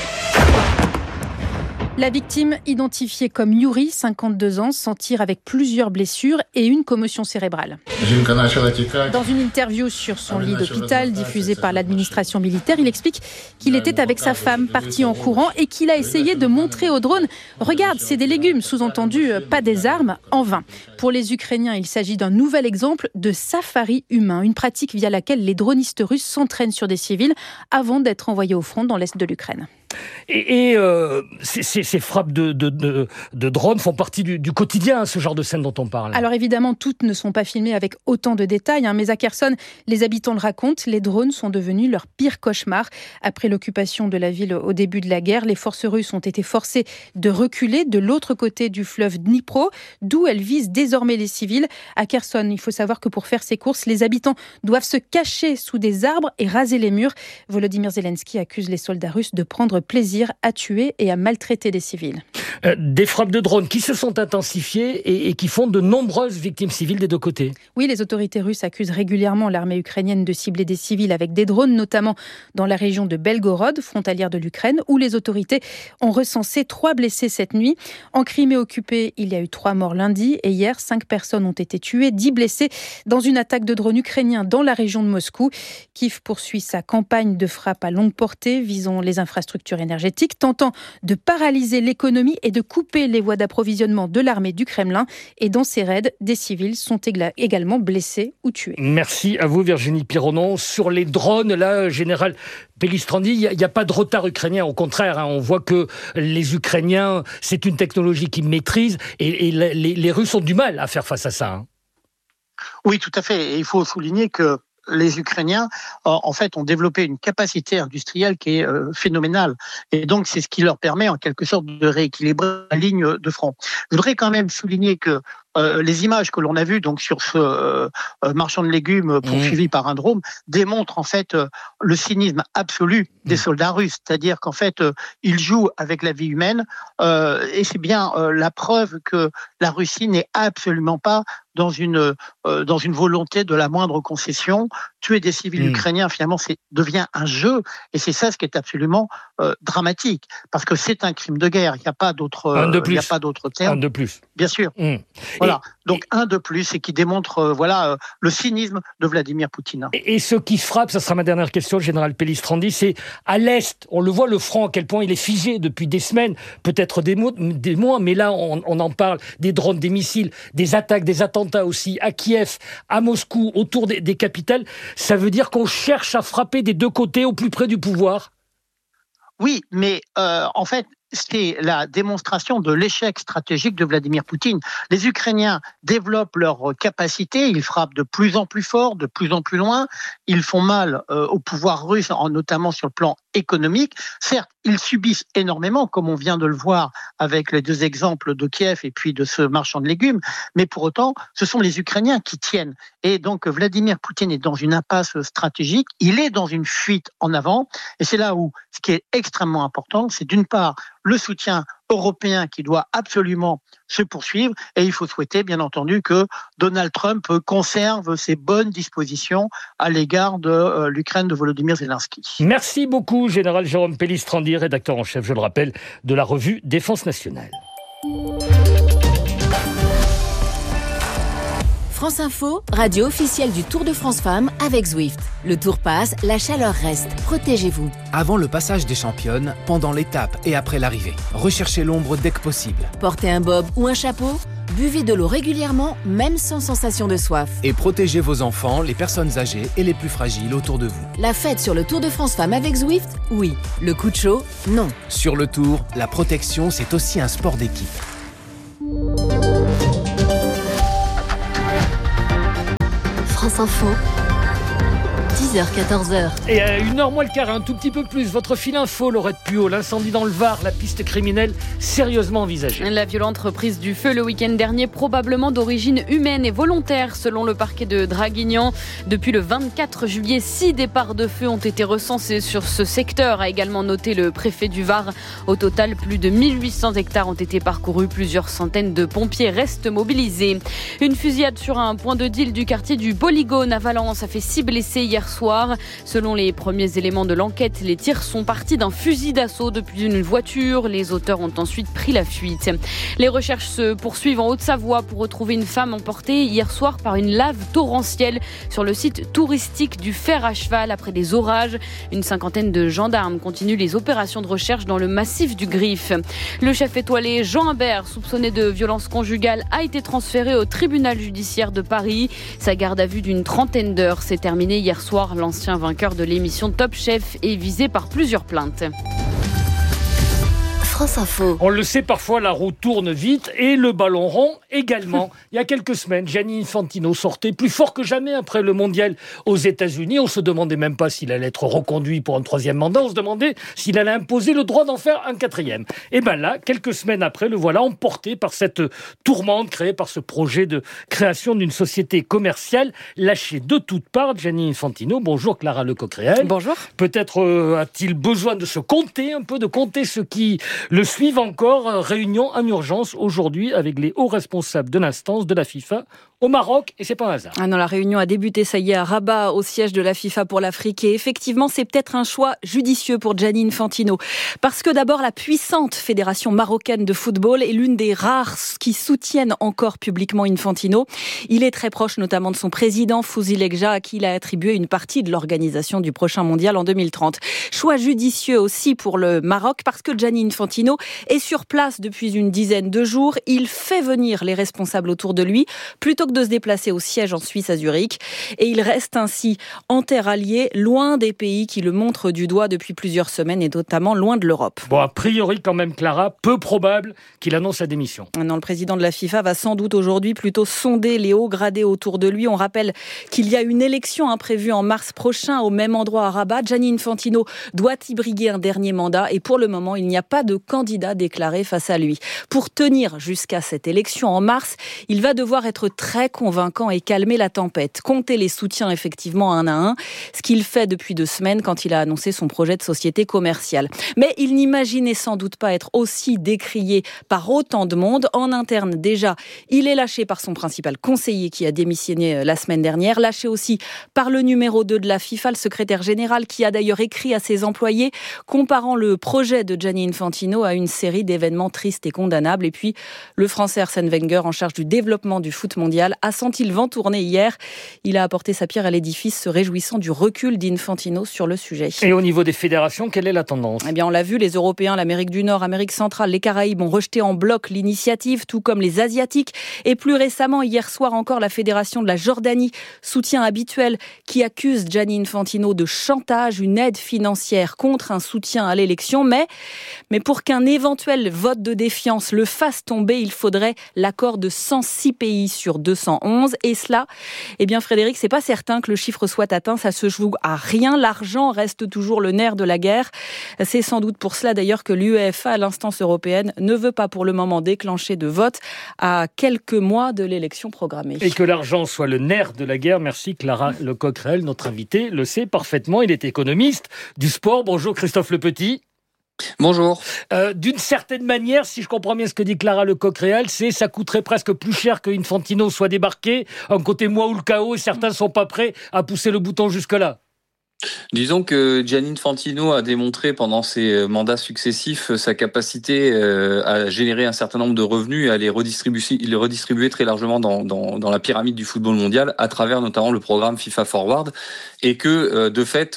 Speaker 2: La victime, identifiée comme Yuri, 52 ans, s'en tire avec plusieurs blessures et une commotion cérébrale. Dans une interview sur son lit d'hôpital diffusée par l'administration militaire, il explique qu'il était avec sa femme, parti en courant, et qu'il a essayé de montrer au drone « Regarde, c'est des légumes », sous-entendu « pas des armes », en vain. Pour les Ukrainiens, il s'agit d'un nouvel exemple de safari humain, une pratique via laquelle les dronistes russes s'entraînent sur des civils avant d'être envoyés au front dans l'est de l'Ukraine.
Speaker 1: Et ces frappes de drones font partie du quotidien, ce genre de scène dont on parle.
Speaker 2: Alors évidemment, toutes ne sont pas filmées avec autant de détails, mais à Kherson, les habitants le racontent, les drones sont devenus leur pire cauchemar. Après l'occupation de la ville au début de la guerre, les forces russes ont été forcées de reculer de l'autre côté du fleuve Dnipro, d'où elles visent désormais les civils. À Kherson, il faut savoir que pour faire ses courses, les habitants doivent se cacher sous des arbres et raser les murs. Volodymyr Zelensky accuse les soldats russes de prendre plaisir à tuer et à maltraiter des civils.
Speaker 1: Des frappes de drones qui se sont intensifiées et qui font de nombreuses victimes civiles des deux côtés.
Speaker 2: Oui, les autorités russes accusent régulièrement l'armée ukrainienne de cibler des civils avec des drones, notamment dans la région de Belgorod, frontalière de l'Ukraine, où les autorités ont recensé 3 blessés cette nuit. En Crimée occupée, il y a eu 3 morts lundi et hier, 5 personnes ont été tuées, 10 blessés dans une attaque de drones ukrainiens dans la région de Moscou. Kiev poursuit sa campagne de frappe à longue portée visant les infrastructures énergétiques, tentant de paralyser l'économie et de couper les voies d'approvisionnement de l'armée du Kremlin. Et dans ces raids, des civils sont également blessés ou tués.
Speaker 1: Merci à vous, Virginie Pironon. Sur les drones, là, Général Pellistrandi, il n'y a pas de retard ukrainien. Au contraire, on voit que les Ukrainiens, c'est une technologie qu'ils maîtrisent et les Russes ont du mal à faire face à ça.
Speaker 3: Oui, tout à fait. Et il faut souligner que les Ukrainiens, en fait, ont développé une capacité industrielle qui est phénoménale. Et donc, c'est ce qui leur permet, en quelque sorte, de rééquilibrer la ligne de front. Je voudrais quand même souligner que les images que l'on a vues donc sur ce marchand de légumes poursuivi par un drone démontrent en fait le cynisme absolu des soldats russes, c'est-à-dire qu'en fait ils jouent avec la vie humaine et c'est bien la preuve que la Russie n'est absolument pas dans une volonté de la moindre concession. Tuer des civils ukrainiens, finalement, devient un jeu, et c'est ça ce qui est absolument dramatique, parce que c'est un crime de guerre. Il n'y a pas d'autre terme.
Speaker 1: Un de plus.
Speaker 3: Bien sûr. Voilà. Donc un de plus, et qui démontre le cynisme de Vladimir Poutine.
Speaker 1: Et ce qui frappe, ça sera ma dernière question, le général Pellistrandi, c'est à l'Est, on le voit, le front, à quel point il est figé depuis des semaines, peut-être des mois, mais là on en parle, des drones, des missiles, des attaques, des attentats aussi, à Kiev, à Moscou, autour des capitales. Ça veut dire qu'on cherche à frapper des deux côtés au plus près du pouvoir ?
Speaker 3: Oui, mais en fait, c'est la démonstration de l'échec stratégique de Vladimir Poutine. Les Ukrainiens développent leurs capacités, ils frappent de plus en plus fort, de plus en plus loin, ils font mal au pouvoir russe, notamment sur le plan économique. Certes, ils subissent énormément, comme on vient de le voir avec les 2 exemples de Kiev et puis de ce marchand de légumes, mais pour autant, ce sont les Ukrainiens qui tiennent. Et donc, Vladimir Poutine est dans une impasse stratégique, il est dans une fuite en avant, et c'est là où ce qui est extrêmement important, c'est d'une part le soutien européen qui doit absolument se poursuivre et il faut souhaiter, bien entendu, que Donald Trump conserve ses bonnes dispositions à l'égard de l'Ukraine de Volodymyr Zelensky.
Speaker 1: Merci beaucoup, Général Jérôme Pellistrandi, rédacteur en chef, je le rappelle, de la revue Défense nationale.
Speaker 7: France Info, radio officielle du Tour de France Femmes avec Zwift. Le Tour passe, la chaleur reste. Protégez-vous.
Speaker 8: Avant le passage des championnes, pendant l'étape et après l'arrivée, recherchez l'ombre dès que possible.
Speaker 7: Portez un bob ou un chapeau. Buvez de l'eau régulièrement, même sans sensation de soif.
Speaker 8: Et protégez vos enfants, les personnes âgées et les plus fragiles autour de vous.
Speaker 7: La fête sur le Tour de France Femmes avec Zwift, oui. Le coup de chaud, non.
Speaker 8: Sur le Tour, la protection, c'est aussi un sport d'équipe.
Speaker 21: France Info, 10h, 14h.
Speaker 1: Et à 1h moins le quart, un tout petit peu plus, votre fil info, Laurette Puot, l'incendie dans le Var, la piste criminelle sérieusement envisagée.
Speaker 18: La violente reprise du feu le week-end dernier, probablement d'origine humaine et volontaire, selon le parquet de Draguignan. Depuis le 24 juillet, 6 départs de feu ont été recensés sur ce secteur, a également noté le préfet du Var. Au total, plus de 1800 hectares ont été parcourus, plusieurs centaines de pompiers restent mobilisés. Une fusillade sur un point de deal du quartier du Polygone à Valence a fait 6 blessés hier soir. Selon les premiers éléments de l'enquête, les tirs sont partis d'un fusil d'assaut depuis une voiture. Les auteurs ont ensuite pris la fuite. Les recherches se poursuivent en Haute-Savoie pour retrouver une femme emportée hier soir par une lave torrentielle sur le site touristique du Fer à Cheval après des orages. Une cinquantaine de gendarmes continuent les opérations de recherche dans le massif du Griffe. Le chef étoilé Jean Imbert, soupçonné de violence conjugale, a été transféré au tribunal judiciaire de Paris. Sa garde à vue d'une trentaine d'heures s'est terminée hier soir. L'ancien vainqueur de l'émission Top Chef est visé par plusieurs plaintes.
Speaker 21: France Info.
Speaker 1: On le sait, parfois la roue tourne vite et le ballon rond également. Il y a quelques semaines, Gianni Infantino sortait plus fort que jamais après le mondial aux États-Unis. On se demandait même pas s'il allait être reconduit pour un 3e mandat. On se demandait s'il allait imposer le droit d'en faire un 4e. Et ben là, quelques semaines après, le voilà emporté par cette tourmente créée par ce projet de création d'une société commerciale lâchée de toutes parts. Gianni Infantino. Bonjour Clara Lecoq-Réal.
Speaker 18: Bonjour.
Speaker 1: Peut-être a-t-il besoin de se compter un peu, de compter ceux qui le suivent encore. Réunion en urgence aujourd'hui avec les hauts responsables de l'instance de la FIFA au Maroc, et c'est pas un hasard.
Speaker 4: Ah non, la réunion a débuté, ça y est, à Rabat, au siège de la FIFA pour l'Afrique. Et effectivement, c'est peut-être un choix judicieux pour Gianni Infantino. Parce que d'abord, la puissante fédération marocaine de football est l'une des rares qui soutiennent encore publiquement Infantino. Il est très proche notamment de son président, Fouzi Lekja, à qui il a attribué une partie de l'organisation du prochain mondial en 2030. Choix judicieux aussi pour le Maroc, parce que Gianni Infantino est sur place depuis une dizaine de jours. Il fait venir les responsables autour de lui, plutôt que de se déplacer au siège en Suisse à Zurich. Et il reste ainsi en terre alliée, loin des pays qui le montrent du doigt depuis plusieurs semaines, et notamment loin de l'Europe.
Speaker 1: Bon, a priori quand même, Clara, peu probable qu'il annonce sa démission.
Speaker 4: Non, le président de la FIFA va sans doute aujourd'hui plutôt sonder les hauts gradés autour de lui. On rappelle qu'il y a une élection prévue en mars prochain au même endroit à Rabat. Gianni Infantino doit y briguer un dernier mandat et pour le moment, il n'y a pas de candidat déclaré face à lui. Pour tenir jusqu'à cette élection en mars, il va devoir être très convaincant et calmer la tempête. Compter les soutiens effectivement un à un, ce qu'il fait depuis 2 semaines quand il a annoncé son projet de société commerciale. Mais il n'imaginait sans doute pas être aussi décrié par autant de monde. En interne déjà, il est lâché par son principal conseiller qui a démissionné la semaine dernière, lâché aussi par le numéro 2 de la FIFA, le secrétaire général, qui a d'ailleurs écrit à ses employés comparant le projet de Gianni Infantino à une série d'événements tristes et condamnables. Et puis, le Français Arsène Wenger, en charge du développement du foot mondial, a senti le vent tourner hier. Il a apporté sa pierre à l'édifice, se réjouissant du recul d'Infantino sur le sujet.
Speaker 1: Et au niveau des fédérations, quelle est la tendance ?
Speaker 4: Eh bien, on l'a vu, les Européens, l'Amérique du Nord, Amérique centrale, les Caraïbes ont rejeté en bloc l'initiative, tout comme les Asiatiques. Et plus récemment, hier soir encore, la fédération de la Jordanie, soutien habituel, qui accuse Gianni Infantino de chantage, une aide financière contre un soutien à l'élection. Mais pour qu'un éventuel vote de défiance le fasse tomber, il faudrait l'accord de 106 pays sur 211. Et cela, eh bien Frédéric, c'est pas certain que le chiffre soit atteint. Ça se joue à rien. L'argent reste toujours le nerf de la guerre. C'est sans doute pour cela d'ailleurs que l'UEFA, l'instance européenne, ne veut pas pour le moment déclencher de vote à quelques mois de l'élection programmée.
Speaker 1: Et que l'argent soit le nerf de la guerre, merci Clara Lecoq-Réal, notre invité le sait parfaitement. Il est économiste du sport. Bonjour Christophe Lepetit.
Speaker 5: Bonjour.
Speaker 1: D'une certaine manière, si je comprends bien ce que dit Clara Lecoq-Réal, ça coûterait presque plus cher qu'Infantino soit débarqué. Un côté moi ou le chaos, et certains ne sont pas prêts à pousser le bouton jusque-là.
Speaker 5: Disons que Gianni Infantino a démontré pendant ses mandats successifs sa capacité à générer un certain nombre de revenus et à les redistribuer très largement dans la pyramide du football mondial à travers notamment le programme FIFA Forward, et que de fait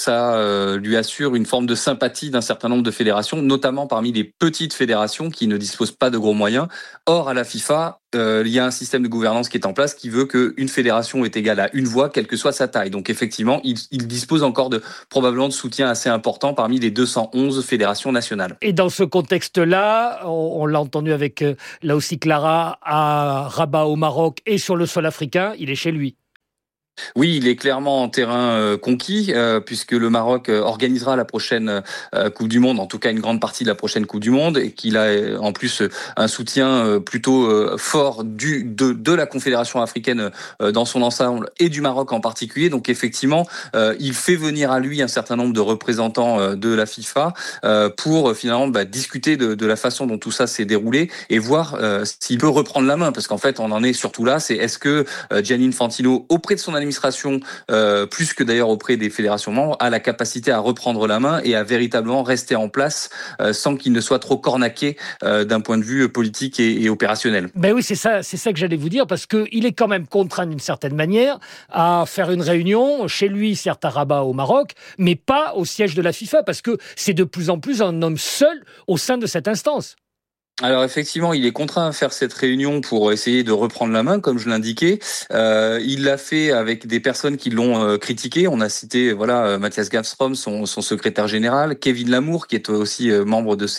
Speaker 5: ça lui assure une forme de sympathie d'un certain nombre de fédérations, notamment parmi les petites fédérations qui ne disposent pas de gros moyens. Or à la FIFA, il y a un système de gouvernance qui est en place qui veut qu'une fédération est égale à une voix, quelle que soit sa taille. Donc effectivement, il dispose encore probablement de soutien assez important parmi les 211 fédérations nationales.
Speaker 1: Et dans ce contexte-là, on l'a entendu avec, là aussi Clara, à Rabat au Maroc et sur le sol africain, il est chez lui.
Speaker 5: Oui, il est clairement en terrain conquis, puisque le Maroc organisera la prochaine Coupe du Monde, en tout cas une grande partie de la prochaine Coupe du Monde, et qu'il a en plus un soutien plutôt fort de la Confédération africaine dans son ensemble et du Maroc en particulier. Donc effectivement, il fait venir à lui un certain nombre de représentants de la FIFA pour finalement discuter de la façon dont tout ça s'est déroulé et voir s'il peut reprendre la main, parce qu'en fait on en est surtout là, c'est est-ce que Gianni Infantino, auprès de son administration, plus que d'ailleurs auprès des fédérations membres, a la capacité à reprendre la main et à véritablement rester en place sans qu'il ne soit trop cornaqué d'un point de vue politique et opérationnel.
Speaker 1: Ben oui, c'est ça que j'allais vous dire, parce qu'il est quand même contraint d'une certaine manière à faire une réunion chez lui, certes à Rabat au Maroc, mais pas au siège de la FIFA, parce que c'est de plus en plus un homme seul au sein de cette instance.
Speaker 5: Alors effectivement, il est contraint à faire cette réunion pour essayer de reprendre la main, comme je l'indiquais. Il l'a fait avec des personnes qui l'ont critiqué. On a cité Mathias Gafstrom, son secrétaire général, Kevin Lamour, qui est aussi membre de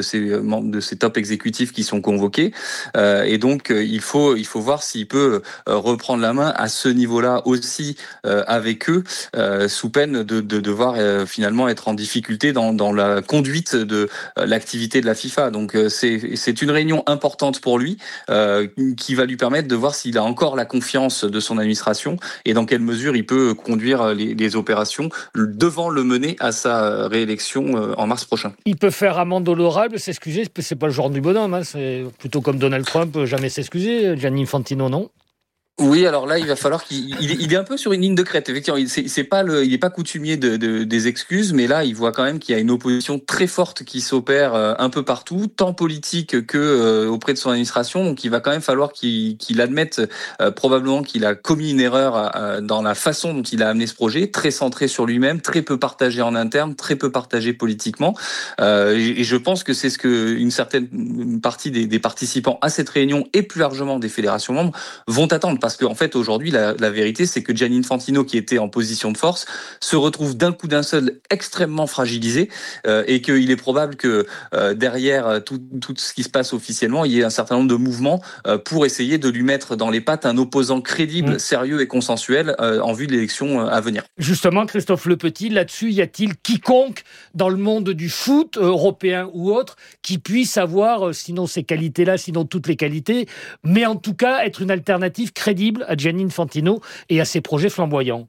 Speaker 5: ces top exécutifs qui sont convoqués. Et donc il faut voir s'il peut reprendre la main à ce niveau-là aussi avec eux, sous peine de devoir finalement être en difficulté dans la conduite de l'activité de la FIFA. Donc c'est une réunion importante pour lui qui va lui permettre de voir s'il a encore la confiance de son administration et dans quelle mesure il peut conduire les opérations devant le mener à sa réélection en mars prochain.
Speaker 1: Il peut faire amende honorable, s'excuser, c'est pas le genre du bonhomme, hein, c'est plutôt comme Donald Trump, jamais s'excuser. Gianni Infantino, non ?
Speaker 5: Oui, alors là, il va falloir il est un peu sur une ligne de crête. Effectivement, il n'est pas coutumier des excuses, mais là, il voit quand même qu'il y a une opposition très forte qui s'opère un peu partout, tant politique que auprès de son administration. Donc, il va quand même falloir qu'il admette probablement qu'il a commis une erreur dans la façon dont il a amené ce projet, très centré sur lui-même, très peu partagé en interne, très peu partagé politiquement. Et je pense que c'est ce que une certaine partie des participants à cette réunion et plus largement des fédérations membres vont attendre. Parce qu'en fait, aujourd'hui, la vérité, c'est que Gianni Infantino, qui était en position de force, se retrouve d'un coup d'un seul extrêmement fragilisé et qu'il est probable que derrière tout ce qui se passe officiellement, il y ait un certain nombre de mouvements pour essayer de lui mettre dans les pattes un opposant crédible, sérieux et consensuel en vue de l'élection à venir.
Speaker 1: Justement, Christophe Lepetit, là-dessus, y a-t-il quiconque dans le monde du foot, européen ou autre, qui puisse avoir, sinon ces qualités-là, sinon toutes les qualités, mais en tout cas être une alternative crédible à Gianni Infantino et à ses projets flamboyants?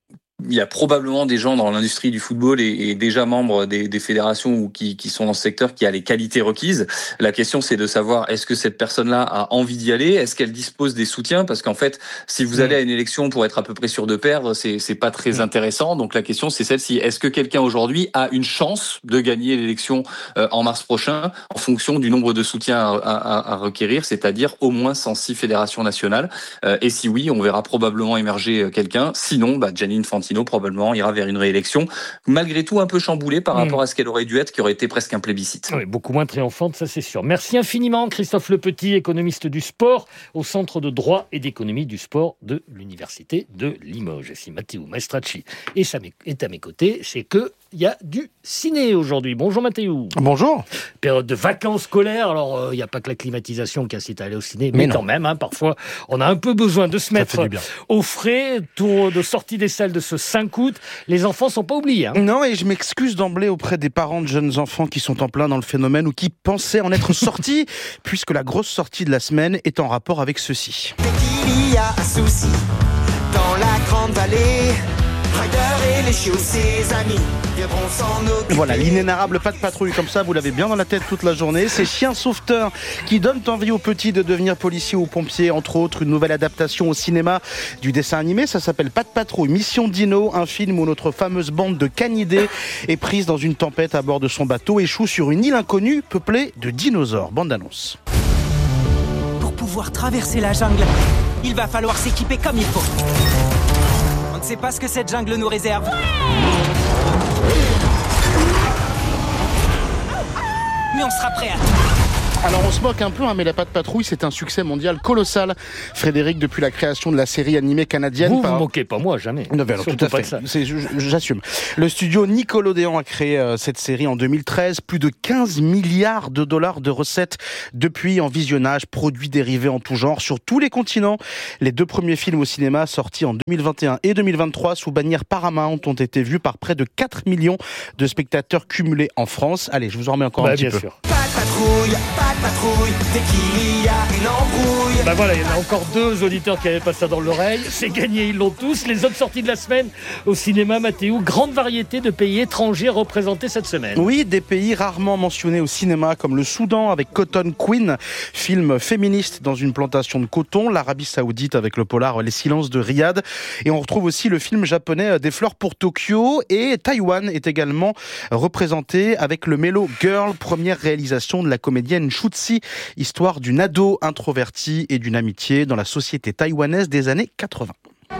Speaker 5: Il y a probablement des gens dans l'industrie du football et déjà membres des fédérations ou qui sont dans ce secteur qui a les qualités requises. La question, c'est de savoir est-ce que cette personne-là a envie d'y aller, est-ce qu'elle dispose des soutiens, parce qu'en fait, si vous allez à une élection pour être à peu près sûr de perdre, c'est pas très intéressant. Donc la question, c'est celle-ci. Est-ce que quelqu'un aujourd'hui a une chance de gagner l'élection en mars prochain en fonction du nombre de soutiens à requérir, c'est-à-dire au moins 106 fédérations nationales? Et si oui, on verra probablement émerger quelqu'un. Sinon, Gianni Infantino probablement ira vers une réélection, malgré tout un peu chamboulée par rapport à ce qu'elle aurait dû être, qui aurait été presque un plébiscite.
Speaker 1: Oui, beaucoup moins triomphante, ça c'est sûr. Merci infiniment Christophe Lepetit, économiste du sport au Centre de droit et d'économie du sport de l'Université de Limoges. Et si Matteo Maestracci est à mes côtés, c'est qu'il y a du ciné aujourd'hui. Bonjour Matteo.
Speaker 6: Bonjour.
Speaker 1: Période de vacances scolaires, alors il n'y a pas que la climatisation qui incite à aller au ciné, mais quand même, parfois on a un peu besoin de se mettre au frais. Tour de sortie des salles de ce 5 août, les enfants ne sont pas oubliés.
Speaker 6: Non, et je m'excuse d'emblée auprès des parents de jeunes enfants qui sont en plein dans le phénomène ou qui pensaient en être sortis, puisque la grosse sortie de la semaine est en rapport avec ceci.
Speaker 23: Il y a un souci dans la grande vallée. Ryder et
Speaker 9: les chiots, ses amis viendront s'en occuper.
Speaker 6: Voilà, l'inénarrable Pat' Patrouille, comme ça vous l'avez bien dans la tête toute la journée. Ces chiens sauveteurs qui donnent envie aux petits de devenir policiers ou pompiers, entre autres. Une nouvelle adaptation au cinéma du dessin animé, ça s'appelle Pat' Patrouille Mission Dino, un film où notre fameuse bande de canidés est prise dans une tempête à bord de son bateau, échoue sur une île inconnue peuplée de dinosaures. Bande annonce.
Speaker 10: Pour pouvoir traverser la jungle, il va falloir s'équiper comme il faut. On ne sait pas ce que cette jungle nous réserve. Mais on sera prêt à tout.
Speaker 6: Alors on se moque un peu, mais la Pat' Patrouille, c'est un succès mondial colossal. Frédéric, depuis la création de la série animée canadienne...
Speaker 1: Vous moquez pas, moi, jamais.
Speaker 6: Non, alors, tout à fait, j'assume. Le studio Nickelodeon a créé cette série en 2013. Plus de 15 milliards de dollars de recettes depuis, en visionnage, produits dérivés en tout genre, sur tous les continents. Les 2 premiers films au cinéma, sortis en 2021 et 2023, sous bannière Paramount, ont été vus par près de 4 millions de spectateurs cumulés en France. Allez, je vous en remets encore un petit peu.
Speaker 9: Pas de patrouille, dès qu'il y a une embrouille.
Speaker 1: Ben voilà, il y en a encore 2 auditeurs qui n'avaient pas ça dans l'oreille. C'est gagné, ils l'ont tous. Les autres sorties de la semaine au cinéma, Mathéo. Grande variété de pays étrangers représentés cette semaine.
Speaker 6: Oui, des pays rarement mentionnés au cinéma, comme le Soudan avec Cotton Queen, film féministe dans une plantation de coton. L'Arabie Saoudite avec le polar Les Silences de Riyad. Et on retrouve aussi le film japonais Des fleurs pour Tokyo. Et Taïwan est également représenté avec le Mellow Girl, première réalisation de la comédienne Shutsi, histoire d'une ado introvertie et d'une amitié dans la société taïwanaise des années 80.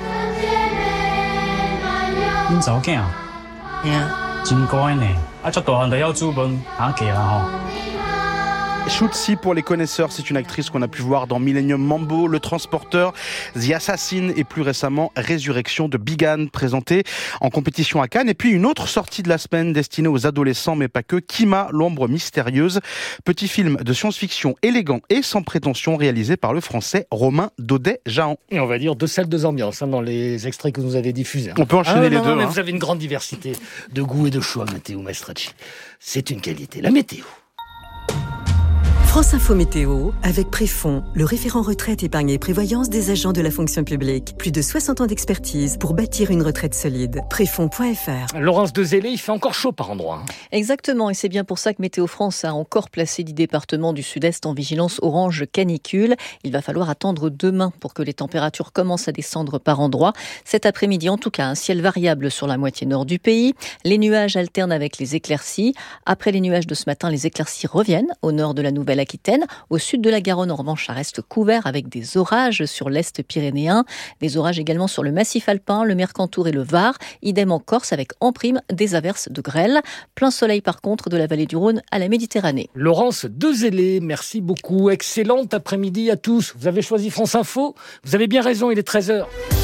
Speaker 6: Shutsi, pour les connaisseurs, c'est une actrice qu'on a pu voir dans Millennium Mambo, Le Transporteur, The Assassin et plus récemment Résurrection de Bigan, présentée en compétition à Cannes. Et puis une autre sortie de la semaine destinée aux adolescents, mais pas que, Kima, l'ombre mystérieuse, petit film de science-fiction élégant et sans prétention réalisé par le français Romain Daudet-Jahan.
Speaker 1: Et on va dire 2 salles, 2 ambiances dans les extraits que vous nous avez diffusés.
Speaker 6: On peut enchaîner les deux.
Speaker 1: Mais vous avez une grande diversité de goût et de choix, Matteo Maestracci. C'est une qualité. La météo.
Speaker 16: France Info Météo, avec Préfond, le référent retraite, épargne et prévoyance des agents de la fonction publique. Plus de 60 ans d'expertise pour bâtir une retraite solide. Préfond.fr.
Speaker 1: Laurence Dezélé, il fait encore chaud par endroits.
Speaker 17: Exactement, et c'est bien pour ça que Météo France a encore placé 10 départements du Sud-Est en vigilance orange canicule. Il va falloir attendre demain pour que les températures commencent à descendre par endroits. Cet après-midi, en tout cas, un ciel variable sur la moitié nord du pays. Les nuages alternent avec les éclaircies. Après les nuages de ce matin, les éclaircies reviennent au nord de la Nouvelle-Aquitaine. Au sud de la Garonne, en revanche, ça reste couvert avec des orages sur l'est pyrénéen. Des orages également sur le massif alpin, le Mercantour et le Var. Idem en Corse avec en prime des averses de grêle. Plein soleil par contre de la vallée du Rhône à la Méditerranée.
Speaker 1: Laurence Dezélé, merci beaucoup. Excellent après-midi à tous. Vous avez choisi France Info. Vous avez bien raison, il est 13h.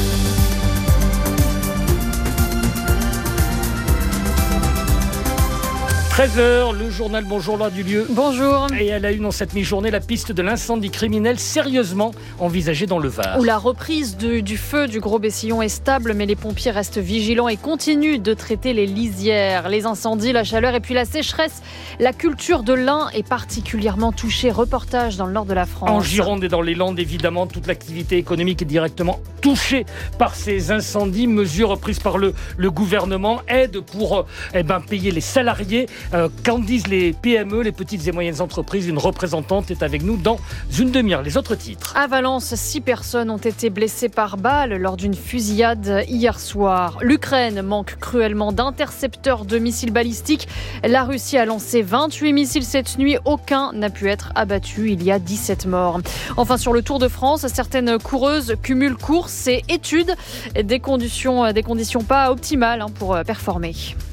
Speaker 1: 13h, le journal Bonjour Laure Dulieu.
Speaker 18: Bonjour.
Speaker 1: Et à la une en cette mi-journée, la piste de l'incendie criminel sérieusement envisagée dans le Var.
Speaker 18: Où la reprise du feu du Gros Bessillon est stable, mais les pompiers restent vigilants et continuent de traiter les lisières. Les incendies, la chaleur et puis la sécheresse. La culture de lin est particulièrement touchée. Reportage dans le nord de la France.
Speaker 1: En Gironde et dans les Landes, évidemment, toute l'activité économique est directement touchée par ces incendies. Mesures prises par le gouvernement, aide pour payer les salariés. Qu'en disent les PME, les petites et moyennes entreprises? Une représentante est avec nous dans une demi-heure. Les autres titres.
Speaker 18: À Valence, 6 personnes ont été blessées par balle lors d'une fusillade hier soir. L'Ukraine manque cruellement d'intercepteurs de missiles balistiques. La Russie a lancé 28 missiles cette nuit. Aucun n'a pu être abattu. Il y a 17 morts. Enfin, sur le Tour de France, certaines coureuses cumulent courses et études. Des conditions pas optimales pour performer.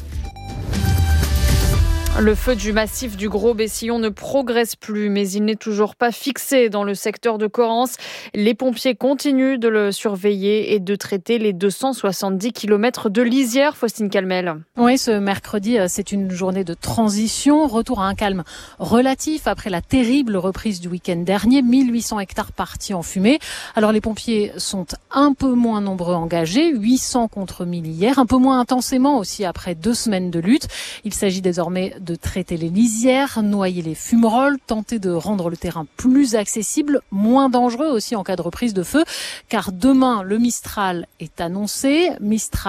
Speaker 18: Le feu du massif du Gros Bessillon ne progresse plus, mais il n'est toujours pas fixé dans le secteur de Corrence. Les pompiers continuent de le surveiller et de traiter les 270 km de lisière. Faustine Calmel.
Speaker 23: Oui, ce mercredi, c'est une journée de transition. Retour à un calme relatif après la terrible reprise du week-end dernier. 1800 hectares partis en fumée. Alors les pompiers sont un peu moins nombreux engagés, 800 contre 1000 hier, un peu moins intensément aussi après 2 semaines de lutte. Il s'agit désormais de traiter les lisières, noyer les fumerolles, tenter de rendre le terrain plus accessible, moins dangereux aussi en cas de reprise de feu, car demain le Mistral est annoncé. Mistral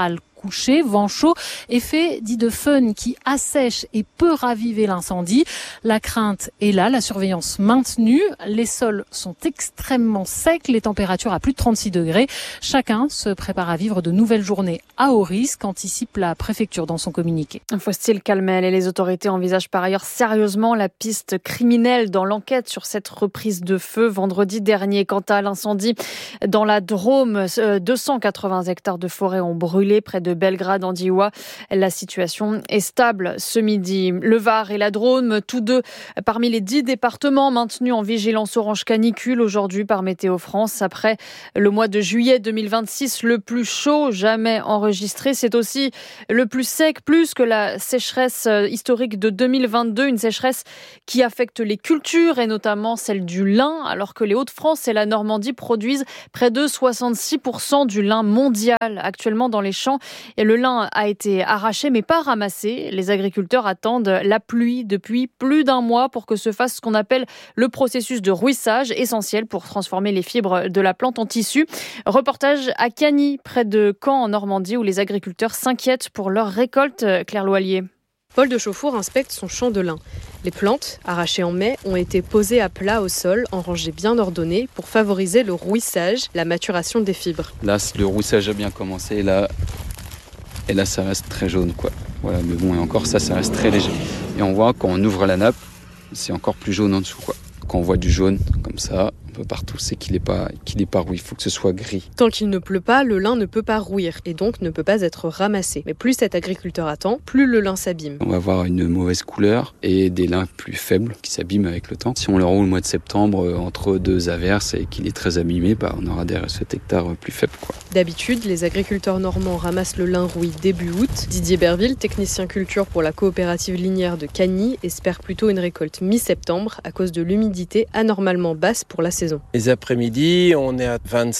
Speaker 23: couché, vent chaud, effet dit de fun qui assèche et peut raviver l'incendie. La crainte est là, la surveillance maintenue. Les sols sont extrêmement secs, les températures à plus de 36 degrés. Chacun se prépare à vivre de nouvelles journées à haut risque, anticipe la préfecture dans son communiqué.
Speaker 18: Faut-il calmer et les autorités envisagent par ailleurs sérieusement la piste criminelle dans l'enquête sur cette reprise de feu vendredi dernier. Quant à l'incendie dans la Drôme, 280 hectares de forêt ont brûlé près de Belgrade-Andiwa. La situation est stable ce midi. Le Var et la Drôme, tous deux parmi les 10 départements maintenus en vigilance orange canicule aujourd'hui par Météo France. Après le mois de juillet 2026, le plus chaud jamais enregistré. C'est aussi le plus sec, plus que la sécheresse historique de 2022, une sécheresse qui affecte les cultures et notamment celle du lin, alors que les Hauts-de-France et la Normandie produisent près de 66% du lin mondial actuellement dans les champs. Et le lin a été arraché mais pas ramassé. Les agriculteurs attendent la pluie depuis plus d'un mois pour que se fasse ce qu'on appelle le processus de rouissage, essentiel pour transformer les fibres de la plante en tissu. Reportage à Cagny, près de Caen en Normandie, où les agriculteurs s'inquiètent pour leur récolte. Claire Loillier.
Speaker 12: Paul de Chauffour inspecte son champ de lin. Les plantes, arrachées en mai, ont été posées à plat au sol, en rangées bien ordonnées, pour favoriser le rouissage, la maturation des fibres.
Speaker 13: Là, le rouissage a bien commencé, et là ça reste très jaune, quoi. Voilà, mais bon, et encore ça reste très léger. Et on voit quand on ouvre la nappe, c'est encore plus jaune en dessous, quoi. Quand on voit du jaune comme ça, un peu partout, c'est qu'il n'est pas rouillé, il faut que ce soit gris.
Speaker 12: Tant qu'il ne pleut pas, le lin ne peut pas rouir et donc ne peut pas être ramassé. Mais plus cet agriculteur attend, plus le lin s'abîme.
Speaker 13: On va avoir une mauvaise couleur et des lins plus faibles qui s'abîment avec le temps. Si on le roule au mois de septembre entre deux averses et qu'il est très abîmé, on aura des recettes hectares plus faibles, quoi.
Speaker 12: D'habitude, les agriculteurs normands ramassent le lin rouillé début août. Didier Berville, technicien culture pour la coopérative linière de Cagny, espère plutôt une récolte mi-septembre à cause de l'humidité anormalement basse pour la saison.
Speaker 14: Les après-midi, on est à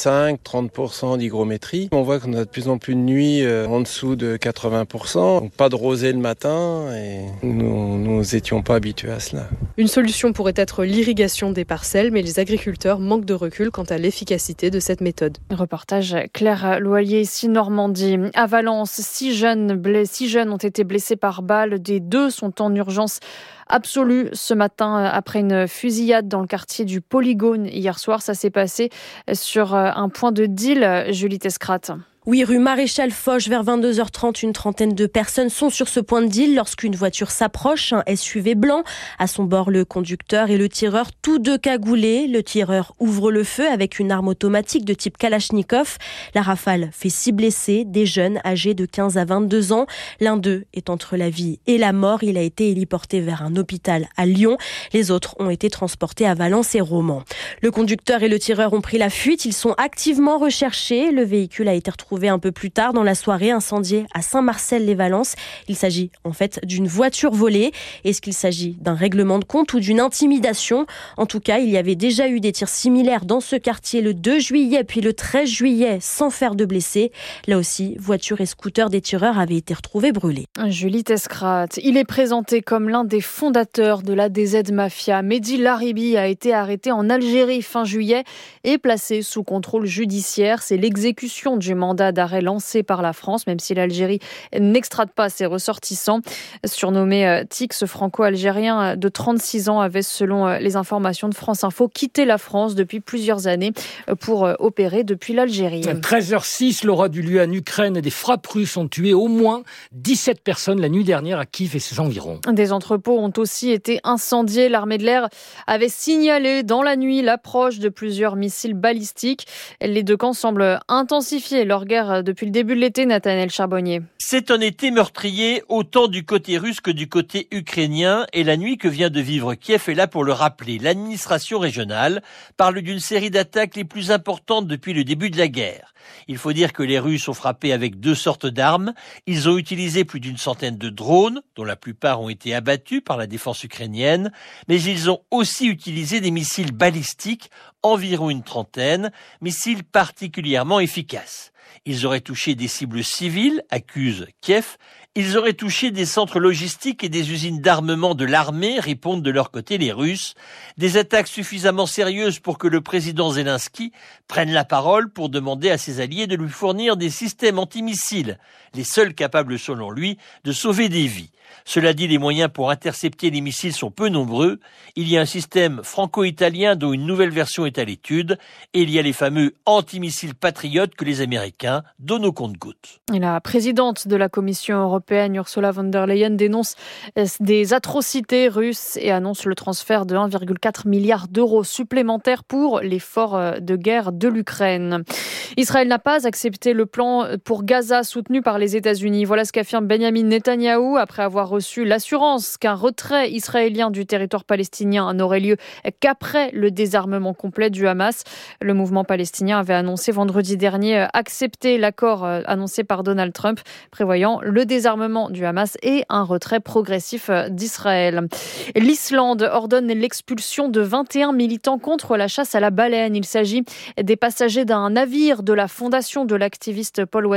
Speaker 14: 25-30% d'hygrométrie. On voit qu'on a de plus en plus de nuits en dessous de 80%. Donc pas de rosée le matin et nous étions pas habitués à cela.
Speaker 12: Une solution pourrait être l'irrigation des parcelles, mais les agriculteurs manquent de recul quant à l'efficacité de cette méthode.
Speaker 18: Reportage Claire Loillier, ici Normandie. À Valence, 6 jeunes ont été blessés par balle. Des 2 sont en urgence absolue ce matin après une fusillade dans le quartier du Polygone hier soir. Ça s'est passé sur un point de deal. Julie Tescrate.
Speaker 24: Oui, rue Maréchal Foch, vers 22h30, une trentaine de personnes sont sur ce point de deal lorsqu'une voiture s'approche, un SUV blanc. À son bord, le conducteur et le tireur, tous deux cagoulés. Le tireur ouvre le feu avec une arme automatique de type Kalachnikov. La rafale fait 6 blessés, des jeunes âgés de 15 à 22 ans. L'un d'eux est entre la vie et la mort. Il a été héliporté vers un hôpital à Lyon. Les autres ont été transportés à Valence et Romans. Le conducteur et le tireur ont pris la fuite. Ils sont activement recherchés. Le véhicule a été retrouvé un peu plus tard dans la soirée, incendié à Saint-Marcel-les-Valences. Il s'agit en fait d'une voiture volée. Est-ce qu'il s'agit d'un règlement de compte ou d'une intimidation ? En tout cas, il y avait déjà eu des tirs similaires dans ce quartier le 2 juillet puis le 13 juillet sans faire de blessés. Là aussi, voiture et scooter des tireurs avaient été retrouvés brûlés.
Speaker 18: Julie Tescrate, il est présenté comme l'un des fondateurs de la DZ Mafia. Mehdi Laribi a été arrêté en Algérie fin juillet et placé sous contrôle judiciaire. C'est l'exécution du mandat d'arrêt lancé par la France, même si l'Algérie n'extrade pas ses ressortissants. Surnommé Tix, franco-algérien de 36 ans, avait, selon les informations de France Info, quitté la France depuis plusieurs années pour opérer depuis l'Algérie.
Speaker 1: 13h06, Laura Duluy, en Ukraine, des frappes russes ont tué au moins 17 personnes la nuit dernière à Kiev et ses environs.
Speaker 18: Des entrepôts ont aussi été incendiés. L'armée de l'air avait signalé dans la nuit l'approche de plusieurs missiles balistiques. Les deux camps semblent intensifier leur guerre depuis le début de l'été, Nathanaël Charbonnier.
Speaker 25: C'est un été meurtrier autant du côté russe que du côté ukrainien et la nuit que vient de vivre Kiev est là pour le rappeler. L'administration régionale parle d'une série d'attaques les plus importantes depuis le début de la guerre. Il faut dire que les Russes ont frappé avec 2 sortes d'armes. Ils ont utilisé plus d'une centaine de drones, dont la plupart ont été abattus par la défense ukrainienne, mais ils ont aussi utilisé des missiles balistiques, environ une trentaine, missiles particulièrement efficaces. Ils auraient touché des cibles civiles, accuse Kiev. Ils auraient touché des centres logistiques et des usines d'armement de l'armée, répondent de leur côté les Russes. Des attaques suffisamment sérieuses pour que le président Zelensky prenne la parole pour demander à ses alliés de lui fournir des systèmes antimissiles, les seuls capables selon lui de sauver des vies. Cela dit, les moyens pour intercepter les missiles sont peu nombreux. Il y a un système franco-italien dont une nouvelle version est à l'étude et il y a les fameux antimissiles patriotes que les Américains donnent au compte-gouttes.
Speaker 11: Et la présidente de la Commission européenne, Ursula von der Leyen, dénonce des atrocités russes et annonce le transfert de 1,4 milliard d'euros supplémentaires pour l'effort de guerre de l'Ukraine. Israël n'a pas accepté le plan pour Gaza soutenu par les États-Unis. Voilà ce qu'affirme Benjamin Netanyahou après avoir reçu l'assurance qu'un retrait israélien du territoire palestinien n'aurait lieu qu'après le désarmement complet du Hamas. Le mouvement palestinien avait annoncé vendredi dernier accepter l'accord annoncé par Donald Trump, prévoyant le désarmement du Hamas et un retrait progressif d'Israël. L'Islande ordonne l'expulsion de 21 militants contre la chasse à la baleine. Il s'agit des passagers d'un navire de la fondation de l'activiste Paul